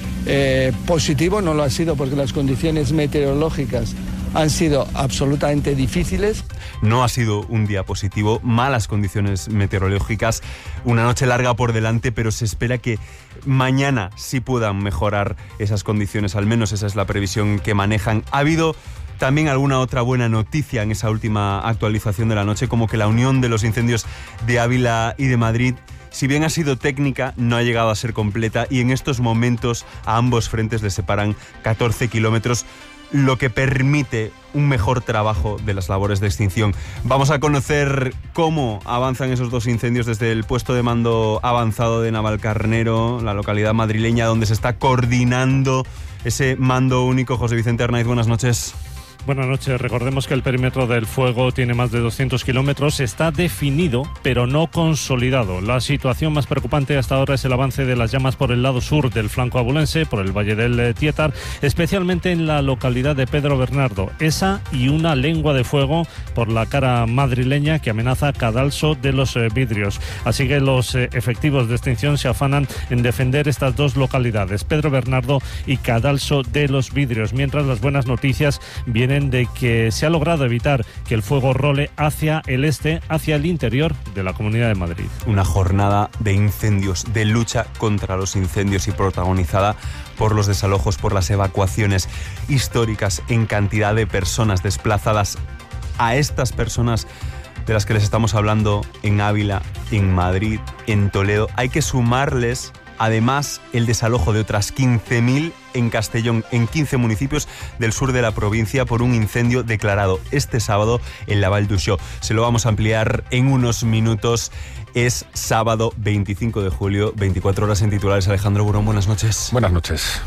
S5: positivo, no lo ha sido porque las condiciones meteorológicas han sido absolutamente difíciles.
S1: No ha sido un día positivo, malas condiciones meteorológicas, una noche larga por delante, pero se espera que mañana sí puedan mejorar esas condiciones, al menos esa es la previsión que manejan. Ha habido también alguna otra buena noticia en esa última actualización de la noche, como que la unión de los incendios de Ávila y de Madrid, si bien ha sido técnica, no ha llegado a ser completa y en estos momentos a ambos frentes les separan 14 kilómetros, lo que permite un mejor trabajo de las labores de extinción. Vamos a conocer cómo avanzan esos dos incendios desde el puesto de mando avanzado de Navalcarnero, la localidad madrileña donde se está coordinando ese mando único. José Vicente Arnaiz, buenas noches.
S23: Buenas noches. Recordemos que el perímetro del fuego tiene más de 200 kilómetros. Está definido, pero no consolidado. La situación más preocupante hasta ahora es el avance de las llamas por el lado sur del flanco abulense, por el Valle del Tietar, especialmente en la localidad de Pedro Bernardo. Esa y una lengua de fuego por la cara madrileña que amenaza Cadalso de los Vidrios. Así que los efectivos de extinción se afanan en defender estas dos localidades, Pedro Bernardo y Cadalso de los Vidrios, mientras las buenas noticias vienen de que se ha logrado evitar que el fuego role hacia el este, hacia el interior de la Comunidad de Madrid.
S1: Una jornada de incendios, de lucha contra los incendios y protagonizada por los desalojos, por las evacuaciones históricas en cantidad de personas desplazadas. A estas personas de las que les estamos hablando en Ávila, en Madrid, en Toledo, hay que sumarles además el desalojo de otras 15.000 en Castellón, en 15 municipios del sur de la provincia por un incendio declarado este sábado en la Val d'Uixó. Se lo vamos a ampliar en unos minutos. Es sábado 25 de julio, 24 horas en titulares. Alejandro Burón, buenas noches.
S24: Buenas noches.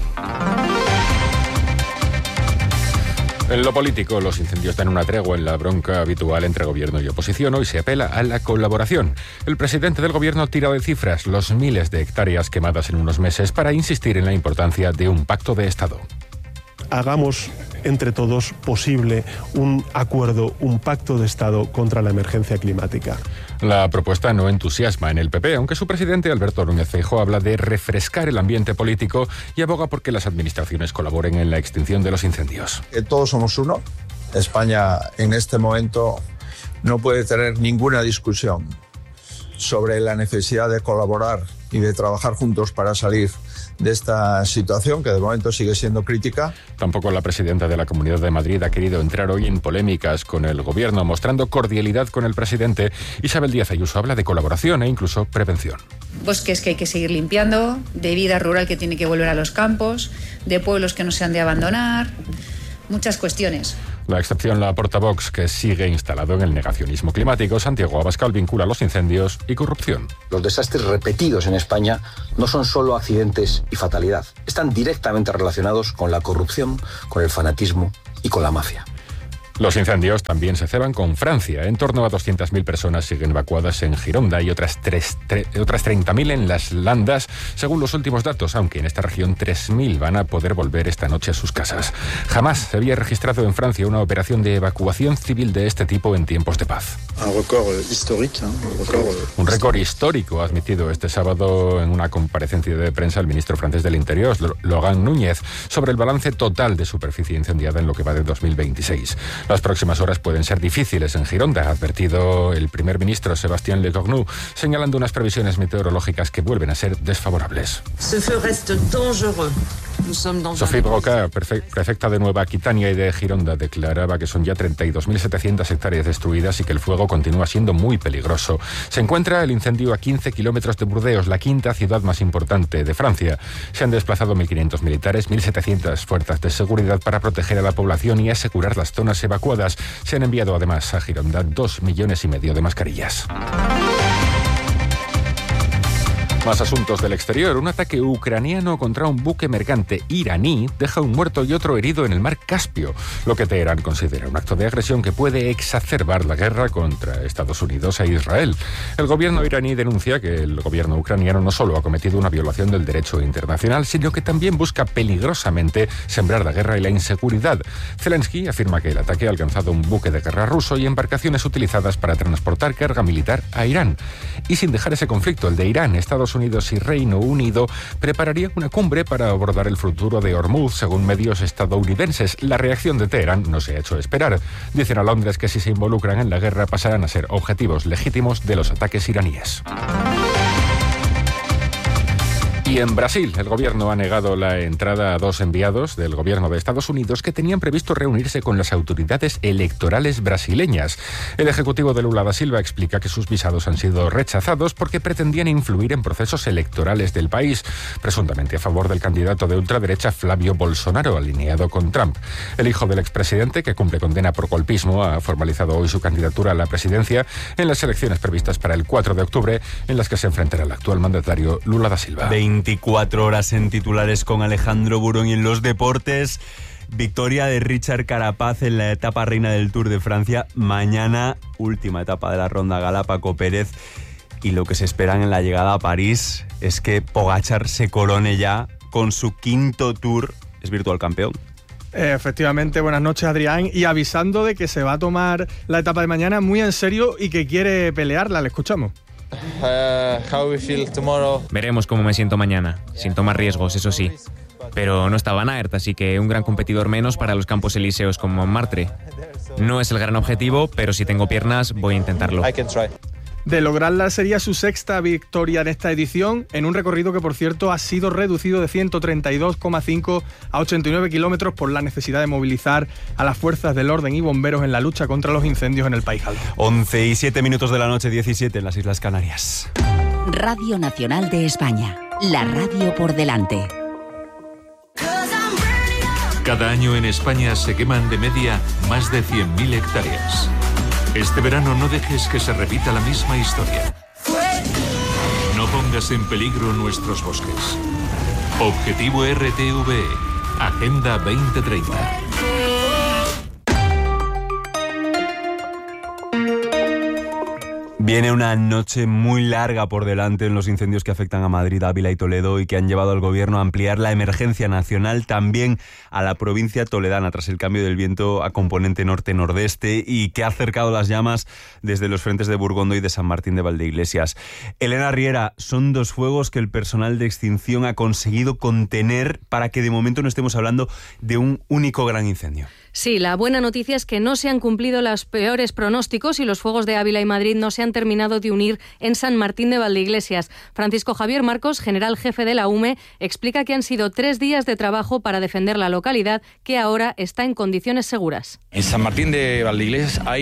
S24: En lo político, los incendios dan una tregua en la bronca habitual entre gobierno y oposición. Hoy se apela a la colaboración. El presidente del gobierno tira de cifras los miles de hectáreas quemadas en unos meses para insistir en la importancia de un pacto de Estado.
S25: Hagamos entre todos posible un acuerdo, un pacto de Estado contra la emergencia climática.
S24: La propuesta no entusiasma en el PP, aunque su presidente Alberto Núñez Feijóo habla de refrescar el ambiente político y aboga por que las administraciones colaboren en la extinción de los incendios.
S26: Todos somos uno. España en este momento no puede tener ninguna discusión sobre la necesidad de colaborar y de trabajar juntos para salir de esta situación, que de momento sigue siendo crítica.
S24: Tampoco la presidenta de la Comunidad de Madrid ha querido entrar hoy en polémicas con el gobierno, mostrando cordialidad con el presidente. Isabel Díaz Ayuso habla de colaboración e incluso prevención.
S27: Bosques que hay que seguir limpiando, de vida rural que tiene que volver a los campos, de pueblos que no se han de abandonar, muchas cuestiones.
S24: La excepción la aporta Vox, que sigue instalado en el negacionismo climático. Santiago Abascal vincula los incendios y corrupción.
S2: Los desastres repetidos en España no son solo accidentes y fatalidad. Están directamente relacionados con la corrupción, con el fanatismo y con la mafia.
S24: Los incendios también se ceban con Francia. En torno a 200.000 personas siguen evacuadas en Gironda y otras 30.000 en las Landas, según los últimos datos, aunque en esta región 3.000 van a poder volver esta noche a sus casas. Jamás se había registrado en Francia una operación de evacuación civil de este tipo en tiempos de paz. Un récord histórico ha admitido este sábado en una comparecencia de prensa el ministro francés del Interior, Laurent Núñez, sobre el balance total de superficie incendiada en lo que va de 2026. Las próximas horas pueden ser difíciles en Gironda, ha advertido el primer ministro Sébastien Lecornu, señalando unas previsiones meteorológicas que vuelven a ser desfavorables. Sophie Broca, prefecta de Nueva Aquitania y de Gironda, declaraba que son ya 32.700 hectáreas destruidas y que el fuego continúa siendo muy peligroso. Se encuentra el incendio a 15 kilómetros de Burdeos, la quinta ciudad más importante de Francia. Se han desplazado 1.500 militares, 1.700 fuerzas de seguridad para proteger a la población y asegurar las zonas evacuadas. Se han enviado además a Gironda 2,5 millones de mascarillas. Más asuntos del exterior. Un ataque ucraniano contra un buque mercante iraní deja un muerto y otro herido en el mar Caspio, lo que Teherán considera un acto de agresión que puede exacerbar la guerra contra Estados Unidos e Israel. El gobierno iraní denuncia que el gobierno ucraniano no solo ha cometido una violación del derecho internacional, sino que también busca peligrosamente sembrar la guerra y la inseguridad. Zelensky afirma que el ataque ha alcanzado un buque de guerra ruso y embarcaciones utilizadas para transportar carga militar a Irán. Y sin dejar ese conflicto, el de Irán, Estados Unidos y Reino Unido prepararían una cumbre para abordar el futuro de Hormuz, según medios estadounidenses. La reacción de Teherán no se ha hecho esperar. Dicen a Londres que si se involucran en la guerra pasarán a ser objetivos legítimos de los ataques iraníes. Y en Brasil, el gobierno ha negado la entrada a 2 enviados del gobierno de Estados Unidos que tenían previsto reunirse con las autoridades electorales brasileñas. El ejecutivo de Lula da Silva explica que sus visados han sido rechazados porque pretendían influir en procesos electorales del país, presuntamente a favor del candidato de ultraderecha Flávio Bolsonaro, alineado con Trump. El hijo del expresidente, que cumple condena por golpismo, ha formalizado hoy su candidatura a la presidencia en las elecciones previstas para el 4 de octubre, en las que se enfrentará el actual mandatario Lula da Silva.
S1: 24 horas en titulares con Alejandro Burón y en los deportes. Victoria de Richard Carapaz en la etapa reina del Tour de Francia. Mañana, última etapa de la ronda Galápago Pérez. Y lo que se esperan en la llegada a París es que Pogačar se corone ya con su 5º Tour. Es virtual campeón.
S4: Efectivamente, buenas noches, Adrián, y avisando de que se va a tomar la etapa de mañana muy en serio y que quiere pelearla. Le escuchamos.
S6: Veremos cómo me siento mañana, sin tomar riesgos, eso sí. Pero no está Van Aert, así que un gran competidor menos para los Campos Elíseos con Montmartre. No es el gran objetivo, pero si tengo piernas voy a intentarlo.
S4: De lograrla sería su 6ª victoria en esta edición, en un recorrido que, por cierto, ha sido reducido de 132,5 a 89 kilómetros por la necesidad de movilizar a las fuerzas del orden y bomberos en la lucha contra los incendios en el país alto.
S1: 11:07 de la noche, 17 en las Islas Canarias.
S22: Radio Nacional de España, la radio por delante.
S3: Cada año en España se queman de media más de 100.000 hectáreas. Este verano no dejes que se repita la misma historia. No pongas en peligro nuestros bosques. Objetivo RTVE, Agenda 2030.
S1: Viene una noche muy larga por delante en los incendios que afectan a Madrid, Ávila y Toledo y que han llevado al gobierno a ampliar la emergencia nacional también a la provincia toledana tras el cambio del viento a componente norte-nordeste y que ha acercado las llamas desde los frentes de Burgondo y de San Martín de Valdeiglesias. Elena Riera, son 2 fuegos que el personal de extinción ha conseguido contener para que de momento no estemos hablando de un único gran incendio.
S7: Sí, la buena noticia es que no se han cumplido los peores pronósticos y los fuegos de Ávila y Madrid no se han terminado de unir en San Martín de Valdeiglesias. Francisco Javier Marcos, general jefe de la UME, explica que han sido 3 días de trabajo para defender la localidad, que ahora está en condiciones seguras.
S9: En San Martín de Valdeiglesias hay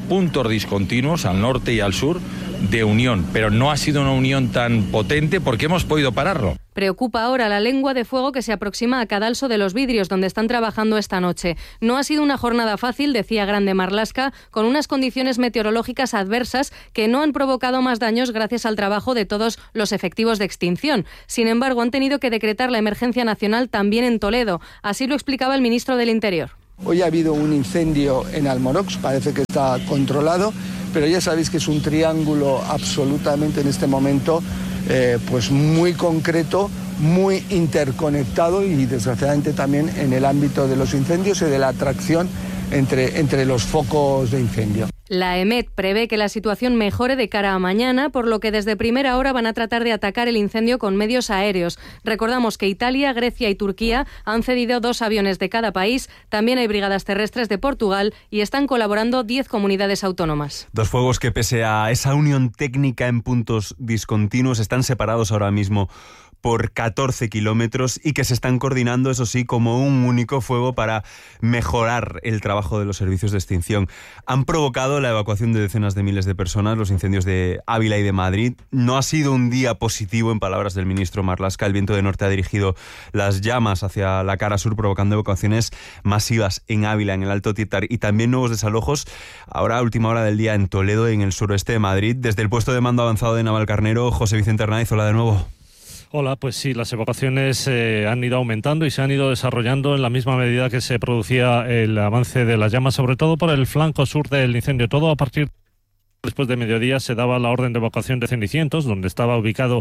S9: puntos discontinuos al norte y al sur de unión, pero no ha sido una unión tan potente porque hemos podido pararlo.
S7: Preocupa ahora la lengua de fuego que se aproxima a Cadalso de los Vidrios, donde están trabajando esta noche. No ha sido una jornada fácil, decía Grande Marlaska, con unas condiciones meteorológicas adversas que no han provocado más daños gracias al trabajo de todos los efectivos de extinción. Sin embargo, han tenido que decretar la emergencia nacional también en Toledo. Así lo explicaba el ministro del Interior.
S5: Hoy ha habido un incendio en Almorox, parece que está controlado, pero ya sabéis que es un triángulo absolutamente en este momento pues muy concreto, muy interconectado y desgraciadamente también en el ámbito de los incendios y de la atracción entre los focos de incendio.
S7: La EMET prevé que la situación mejore de cara a mañana, por lo que desde primera hora van a tratar de atacar el incendio con medios aéreos. Recordamos que Italia, Grecia y Turquía han cedido 2 aviones de cada país, también hay brigadas terrestres de Portugal y están colaborando 10 comunidades autónomas.
S1: 2 fuegos que, pese a esa unión técnica en puntos discontinuos, están separados ahora mismo por 14 kilómetros y que se están coordinando, eso sí, como un único fuego para mejorar el trabajo de los servicios de extinción. Han provocado la evacuación de decenas de miles de personas, los incendios de Ávila y de Madrid. No ha sido un día positivo, en palabras del ministro Marlaska. El viento de norte ha dirigido las llamas hacia la cara sur, provocando evacuaciones masivas en Ávila, en el Alto Títar, y también nuevos desalojos, ahora a última hora del día, en Toledo, en el suroeste de Madrid. Desde el puesto de mando avanzado de Navalcarnero, José Vicente Hernández, hola de nuevo.
S23: Hola, pues sí, las evacuaciones han ido aumentando y se han ido desarrollando en la misma medida que se producía el avance de las llamas, sobre todo por el flanco sur del incendio. Todo a partir después de mediodía se daba la orden de evacuación de Cenicientos, donde estaba ubicado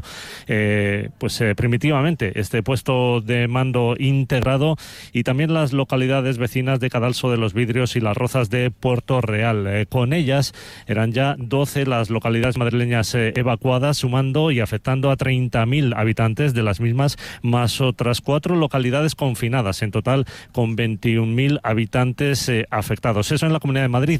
S23: primitivamente este puesto de mando integrado, y también las localidades vecinas de Cadalso de los Vidrios y Las Rozas de Puerto Real. Con ellas eran ya 12 las localidades madrileñas evacuadas, sumando y afectando a 30.000 habitantes de las mismas, más otras 4 localidades confinadas, en total con 21.000 habitantes afectados. Eso en la Comunidad de Madrid.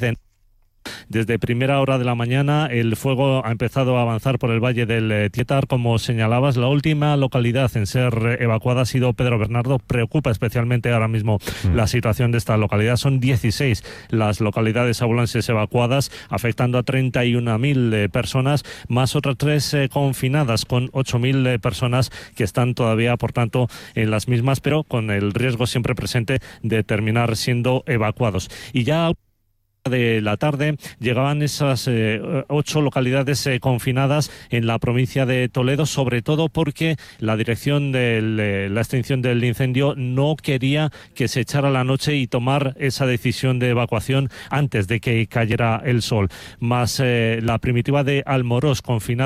S23: Desde primera hora de la mañana el fuego ha empezado a avanzar por el Valle del Tietar, como señalabas. La última localidad en ser evacuada ha sido Pedro Bernardo. Preocupa especialmente ahora mismo la situación de esta localidad. Son 16 las localidades abulenses evacuadas, afectando a 31.000 personas, más otras 3 confinadas, con 8.000 personas que están todavía, por tanto, en las mismas, pero con el riesgo siempre presente de terminar siendo evacuados. Y ya de la tarde llegaban esas 8 localidades confinadas en la provincia de Toledo, sobre todo porque la dirección de la extinción del incendio no quería que se echara la noche y tomar esa decisión de evacuación antes de que cayera el sol. Más la primitiva de Almoroz,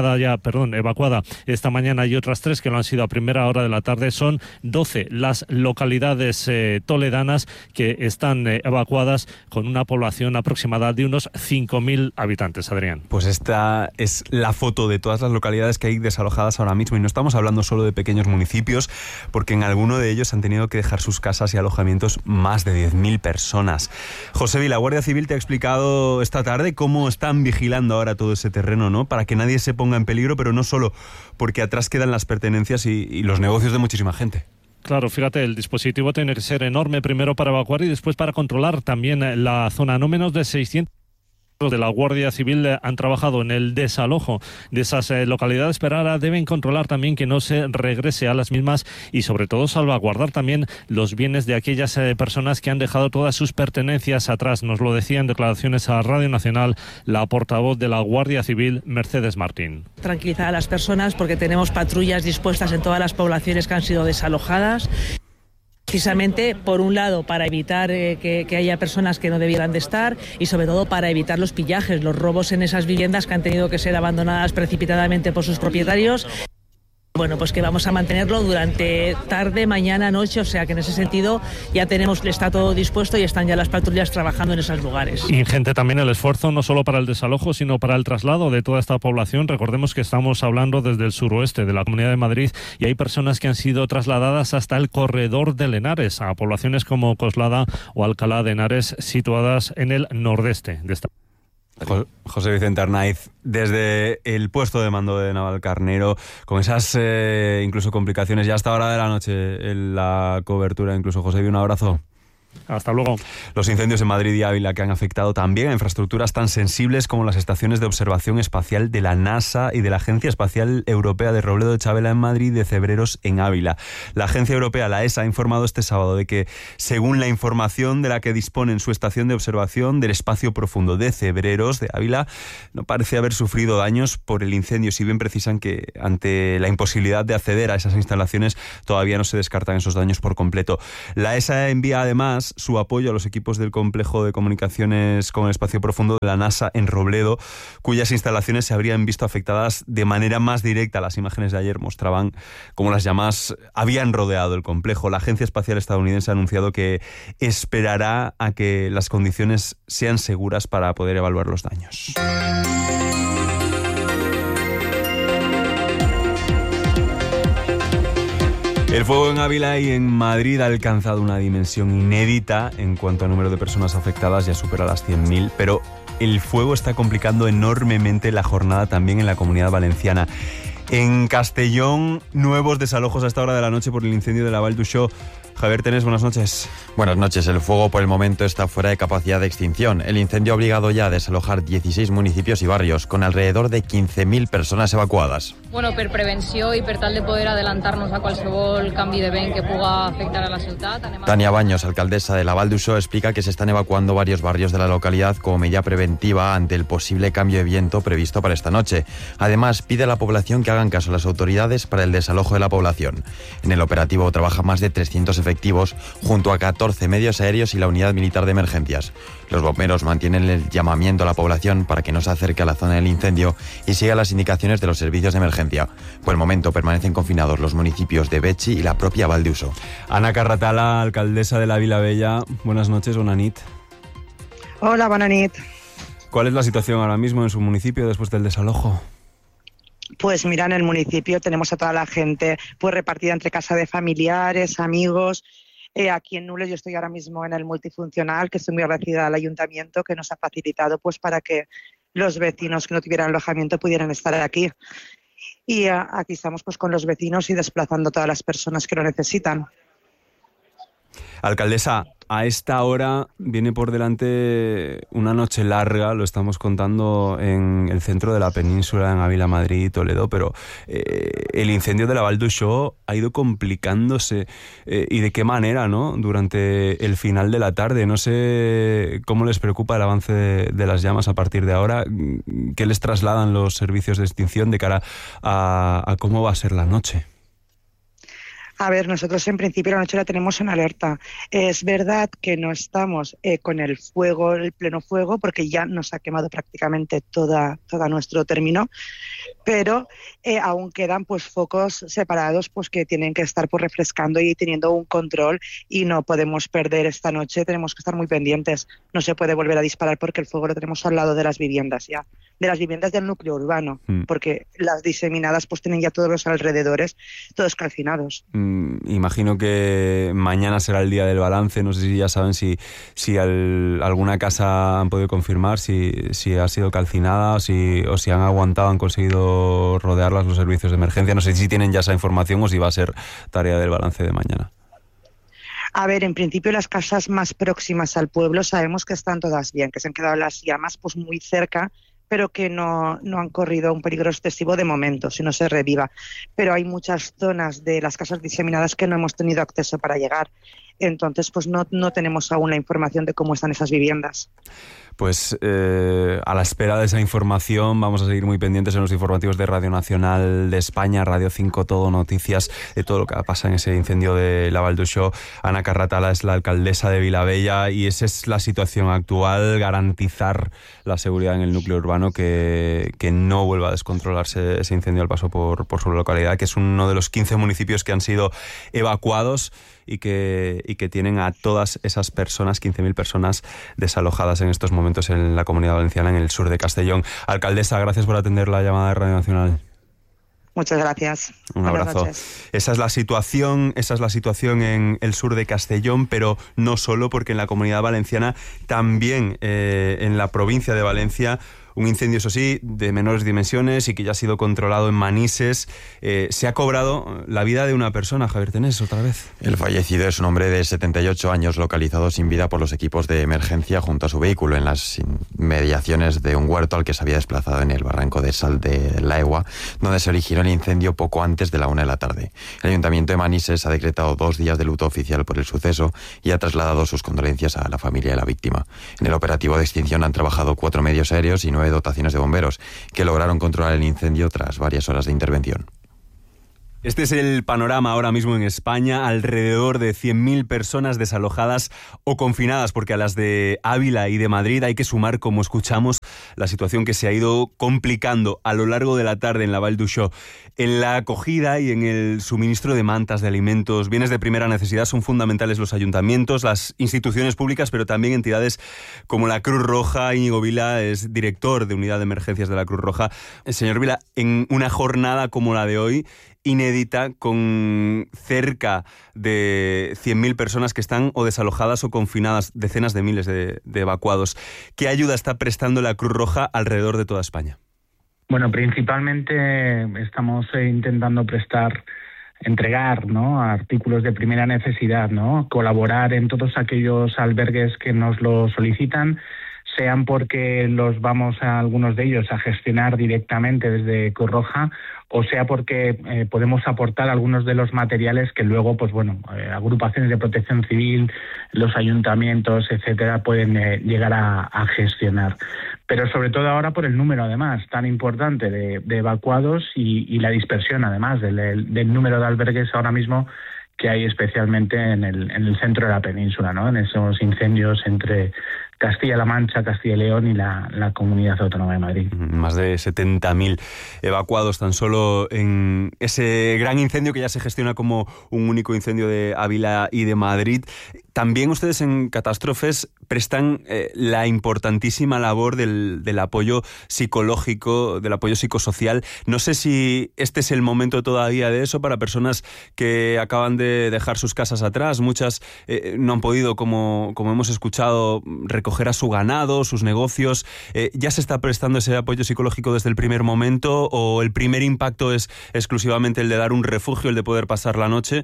S23: evacuada esta mañana, y otras 3 que lo han sido a primera hora de la tarde. Son 12 las localidades toledanas que están evacuadas, con una población aproximada de unos 5.000 habitantes, Adrián.
S1: Pues esta es la foto de todas las localidades que hay desalojadas ahora mismo, y no estamos hablando solo de pequeños municipios, porque en alguno de ellos han tenido que dejar sus casas y alojamientos más de 10.000 personas. José, la Guardia Civil te ha explicado esta tarde cómo están vigilando ahora todo ese terreno, ¿no? Para que nadie se ponga en peligro, pero no solo, porque atrás quedan las pertenencias y los negocios de muchísima gente.
S23: Claro, fíjate, el dispositivo tiene que ser enorme, primero para evacuar y después para controlar también la zona. No menos de 600 de la Guardia Civil han trabajado en el desalojo de esas localidades, pero ahora deben controlar también que no se regrese a las mismas y sobre todo salvaguardar también los bienes de aquellas personas que han dejado todas sus pertenencias atrás. Nos lo decía en declaraciones a Radio Nacional la portavoz de la Guardia Civil, Mercedes Martín.
S10: Tranquilizar a las personas porque tenemos patrullas dispuestas en todas las poblaciones que han sido desalojadas. Precisamente, por un lado, para evitar que haya personas que no debieran de estar, y sobre todo para evitar los pillajes, los robos en esas viviendas que han tenido que ser abandonadas precipitadamente por sus propietarios. Bueno, pues que vamos a mantenerlo durante tarde, mañana, noche, o sea que en ese sentido ya está todo dispuesto y están ya las patrullas trabajando en esos lugares.
S23: Ingente también el esfuerzo, no solo para el desalojo, sino para el traslado de toda esta población. Recordemos que estamos hablando desde el suroeste de la Comunidad de Madrid y hay personas que han sido trasladadas hasta el corredor de Henares, a poblaciones como Coslada o Alcalá de Henares, situadas en el nordeste de esta.
S1: José Vicente Arnaiz, desde el puesto de mando de Navalcarnero, con esas incluso complicaciones ya hasta hora de la noche en la cobertura, incluso. José, un abrazo.
S23: Hasta luego.
S1: Los incendios en Madrid y Ávila que han afectado también a infraestructuras tan sensibles como las estaciones de observación espacial de la NASA y de la Agencia Espacial Europea de Robledo de Chavela en Madrid y de Cebreros en Ávila. La agencia europea, la ESA, ha informado este sábado de que, según la información de la que dispone en su estación de observación del espacio profundo de Cebreros de Ávila, no parece haber sufrido daños por el incendio, si bien precisan que ante la imposibilidad de acceder a esas instalaciones todavía no se descartan esos daños por completo. La ESA envía además su apoyo a los equipos del complejo de comunicaciones con el espacio profundo de la NASA en Robledo, cuyas instalaciones se habrían visto afectadas de manera más directa. Las imágenes de ayer mostraban cómo las llamas habían rodeado el complejo. La Agencia Espacial Estadounidense ha anunciado que esperará a que las condiciones sean seguras para poder evaluar los daños. El fuego en Ávila y en Madrid ha alcanzado una dimensión inédita en cuanto a número de personas afectadas, ya supera las 100.000, pero el fuego está complicando enormemente la jornada también en la Comunidad Valenciana. En Castellón, nuevos desalojos a esta hora de la noche por el incendio de la Vall d'Uixó. Javier Tenés, buenas noches.
S11: Buenas noches. El fuego por el momento está fuera de capacidad de extinción. El incendio ha obligado ya a desalojar 16 municipios y barrios, con alrededor de 15.000 personas evacuadas.
S12: Bueno, per prevenció i per tal de poder adelantar-nos a qualsevol canvi de vent que puga afectar a la ciutat.
S11: Tania Baños, alcaldesa de la Vall d'Uixó, explica que se están evacuando varios barrios de la localidad como medida preventiva ante el posible cambio de viento previsto para esta noche. Además, pide a la población que hagan caso a las autoridades para el desalojo de la población. En el operativo trabajan más de 300 efectivos junto a 14 medios aéreos y la unidad militar de emergencias. Los bomberos mantienen el llamamiento a la población para que no se acerque a la zona del incendio y siga las indicaciones de los servicios de emergencia. Por el momento permanecen confinados los municipios de Betxi y la propia Vall d'Uixó.
S1: Ana Carratala, alcaldesa de la Vilavella. Buenas noches, bona nit.
S13: Hola, bona nit.
S1: ¿Cuál es la situación ahora mismo en su municipio después del desalojo?
S13: Pues mira, en el municipio tenemos a toda la gente pues repartida entre casa de familiares, amigos. Aquí en Nules yo estoy ahora mismo en el multifuncional, que estoy muy agradecida al ayuntamiento que nos ha facilitado pues para que los vecinos que no tuvieran alojamiento pudieran estar aquí. Y aquí estamos pues con los vecinos y desplazando a todas las personas que lo necesitan.
S1: Alcaldesa, a esta hora viene por delante una noche larga, lo estamos contando en el centro de la península, en Ávila, Madrid y Toledo, pero el incendio de la Vall d'Uixó ha ido complicándose y de qué manera, ¿no? Durante el final de la tarde. No sé cómo les preocupa el avance de las llamas a partir de ahora, qué les trasladan los servicios de extinción de cara a cómo va a ser la noche.
S13: A ver, nosotros en principio la noche la tenemos en alerta. Es verdad que no estamos con el fuego, el pleno fuego, porque ya nos ha quemado prácticamente toda nuestro término, pero aún quedan pues focos separados pues que tienen que estar pues refrescando y teniendo un control, y no podemos perder esta noche, tenemos que estar muy pendientes. No se puede volver a disparar porque el fuego lo tenemos al lado de las viviendas ya, de las viviendas del núcleo urbano, porque las diseminadas pues tienen ya todos los alrededores, todos calcinados.
S1: Imagino que mañana será el día del balance. No sé si ya saben si alguna casa han podido confirmar si ha sido calcinada o si han aguantado, han conseguido rodearlas los servicios de emergencia. No sé si tienen ya esa información o si va a ser tarea del balance de mañana.
S13: A ver, en principio las casas más próximas al pueblo sabemos que están todas bien, que se han quedado las llamas pues muy cerca, pero que no han corrido un peligro excesivo de momento, si no se reviva. Pero hay muchas zonas de las casas diseminadas que no hemos tenido acceso para llegar. Entonces, pues no tenemos aún la información de cómo están esas viviendas.
S1: Pues a la espera de esa información vamos a seguir muy pendientes en los informativos de Radio Nacional de España, Radio 5 Todo Noticias, de todo lo que pasa en ese incendio de la Vall d'Uixó. Ana Carratala es la alcaldesa de Vilavella y esa es la situación actual, garantizar la seguridad en el núcleo urbano, que no vuelva a descontrolarse ese incendio al paso por su localidad, que es uno de los 15 municipios que han sido evacuados y que tienen a todas esas personas, 15.000 personas desalojadas en estos momentos en la Comunidad Valenciana, en el sur de Castellón. Alcaldesa, gracias por atender la llamada de Radio Nacional.
S13: Muchas gracias.
S1: Un abrazo. Esa es la situación en el sur de Castellón, pero no solo, porque en la Comunidad Valenciana, también en la provincia de Valencia, Un incendio, eso sí, de menores dimensiones y que ya ha sido controlado en Manises. Se ha cobrado la vida de una persona, Javier Tenés, otra vez.
S11: El fallecido es un hombre de 78 años, localizado sin vida por los equipos de emergencia junto a su vehículo en las inmediaciones de un huerto al que se había desplazado en el barranco de Sal de la Egua, donde se originó el incendio poco antes de la 1 de la tarde. El Ayuntamiento de Manises ha decretado 2 días de luto oficial por el suceso y ha trasladado sus condolencias a la familia de la víctima. En el operativo de extinción han trabajado 4 medios aéreos y 9 dotaciones de bomberos, que lograron controlar el incendio tras varias horas de intervención.
S1: Este es el panorama ahora mismo en España, alrededor de 100.000 personas desalojadas o confinadas, porque a las de Ávila y de Madrid hay que sumar, como escuchamos, la situación que se ha ido complicando a lo largo de la tarde en la Vall d'Uixó. En la acogida y en el suministro de mantas, de alimentos, bienes de primera necesidad son fundamentales los ayuntamientos, las instituciones públicas, pero también entidades como la Cruz Roja. Íñigo Vila es director de Unidad de Emergencias de la Cruz Roja. Señor Vila, en una jornada como la de hoy, inédita, con cerca de 100.000 personas que están o desalojadas o confinadas, decenas de miles de evacuados. ¿Qué ayuda está prestando la Cruz Roja alrededor de toda España?
S14: Bueno, principalmente estamos intentando entregar, ¿no?, artículos de primera necesidad, ¿no?, colaborar en todos aquellos albergues que nos lo solicitan, sean porque los vamos a algunos de ellos a gestionar directamente desde Cruz Roja, o sea porque podemos aportar algunos de los materiales que luego, pues bueno, agrupaciones de protección civil, los ayuntamientos, etcétera, pueden llegar a gestionar. Pero sobre todo ahora por el número, además, tan importante de evacuados y la dispersión, además, del número de albergues ahora mismo que hay, especialmente en el centro de la península, ¿no?, en esos incendios entre Castilla-La Mancha, Castilla y León y la Comunidad Autónoma de Madrid.
S1: Más de 70.000 evacuados tan solo en ese gran incendio que ya se gestiona como un único incendio de Ávila y de Madrid. También ustedes en catástrofes prestan la importantísima labor del apoyo psicológico, del apoyo psicosocial. No sé si este es el momento todavía de eso para personas que acaban de dejar sus casas atrás. Muchas no han podido, como hemos escuchado, recoger a su ganado, sus negocios. ¿Ya se está prestando ese apoyo psicológico desde el primer momento o el primer impacto es exclusivamente el de dar un refugio, el de poder pasar la noche?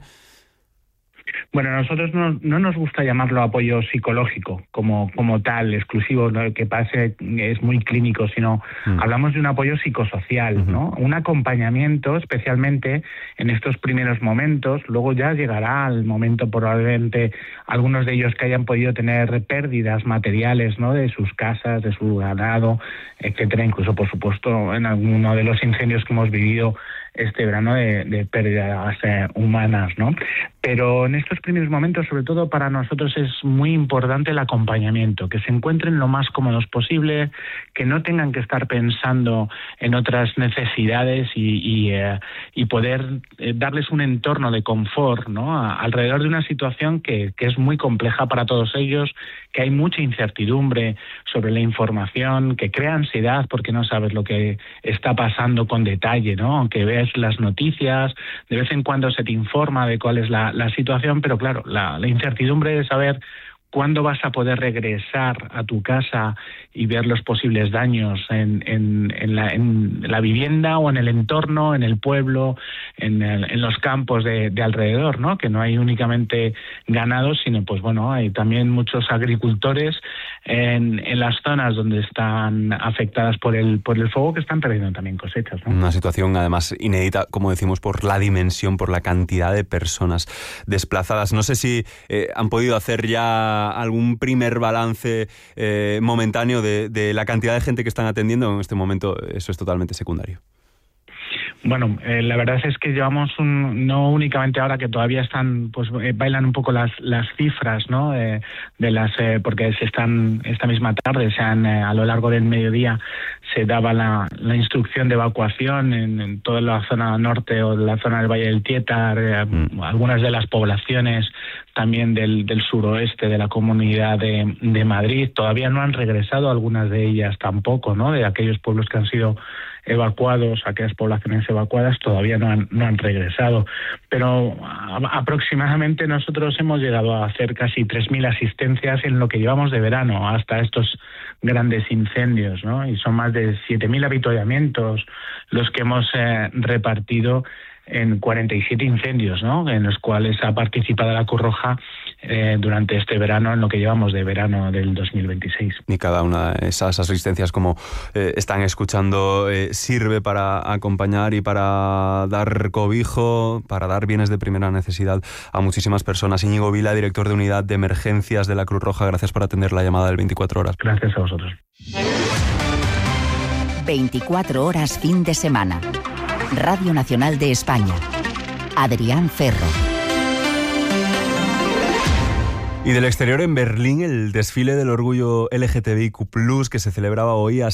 S14: Bueno, a nosotros no nos gusta llamarlo apoyo psicológico como tal, exclusivo, ¿no?, que pase, es muy clínico, sino hablamos de un apoyo psicosocial, ¿no? Un acompañamiento, especialmente en estos primeros momentos. Luego ya llegará el momento, probablemente, algunos de ellos que hayan podido tener pérdidas materiales, ¿no?, de sus casas, de su ganado, etcétera, incluso, por supuesto, en alguno de los incendios que hemos vivido este verano de pérdidas humanas, ¿no? Pero en estos primeros momentos, sobre todo para nosotros, es muy importante el acompañamiento, que se encuentren lo más cómodos posible, que no tengan que estar pensando en otras necesidades y poder darles un entorno de confort, ¿no?, alrededor de una situación que es muy compleja para todos ellos, que hay mucha incertidumbre sobre la información, que crea ansiedad porque no sabes lo que está pasando con detalle, ¿no?, aunque ves las noticias, de vez en cuando se te informa de cuál es la situación, pero claro, la incertidumbre de saber cuándo vas a poder regresar a tu casa y ver los posibles daños en la vivienda o en el entorno, en el pueblo, en los campos de alrededor, ¿no? Que no hay únicamente ganados, sino pues bueno, hay también muchos agricultores en las zonas donde están afectadas por el fuego, que están perdiendo también cosechas, ¿no?
S1: Una situación además inédita, como decimos, por la dimensión, por la cantidad de personas desplazadas. No sé si han podido hacer ya algún primer balance momentáneo de la cantidad de gente que están atendiendo. En este momento eso es totalmente secundario.
S14: Bueno, la verdad es que llevamos no únicamente ahora que todavía están, pues bailan un poco las cifras, ¿no? Porque esta misma tarde a lo largo del mediodía se daba la instrucción de evacuación en toda la zona norte o la zona del Valle del Tietar, algunas de las poblaciones también del suroeste de la Comunidad de Madrid. Todavía no han regresado algunas de ellas tampoco, ¿no? De aquellos pueblos que han sido evacuados, aquellas poblaciones evacuadas todavía no han regresado, pero aproximadamente nosotros hemos llegado a hacer casi 3.000 asistencias en lo que llevamos de verano hasta estos grandes incendios, ¿no? Y son más de 7.000 avituallamientos los que hemos repartido en 47 incendios, ¿no?, en los cuales ha participado la Cruz Roja durante este verano, en lo que llevamos de verano del 2026.
S1: Y cada una de esas asistencias, como están escuchando, sirve para acompañar y para dar cobijo, para dar bienes de primera necesidad a muchísimas personas. Íñigo Vila, director de Unidad de Emergencias de la Cruz Roja, gracias por atender la llamada del 24 horas.
S14: Gracias a vosotros.
S22: 24 horas fin de semana. Radio Nacional de España. Adrián Ferro.
S1: Y del exterior, en Berlín, el desfile del orgullo LGTBIQ+, que se celebraba hoy, ha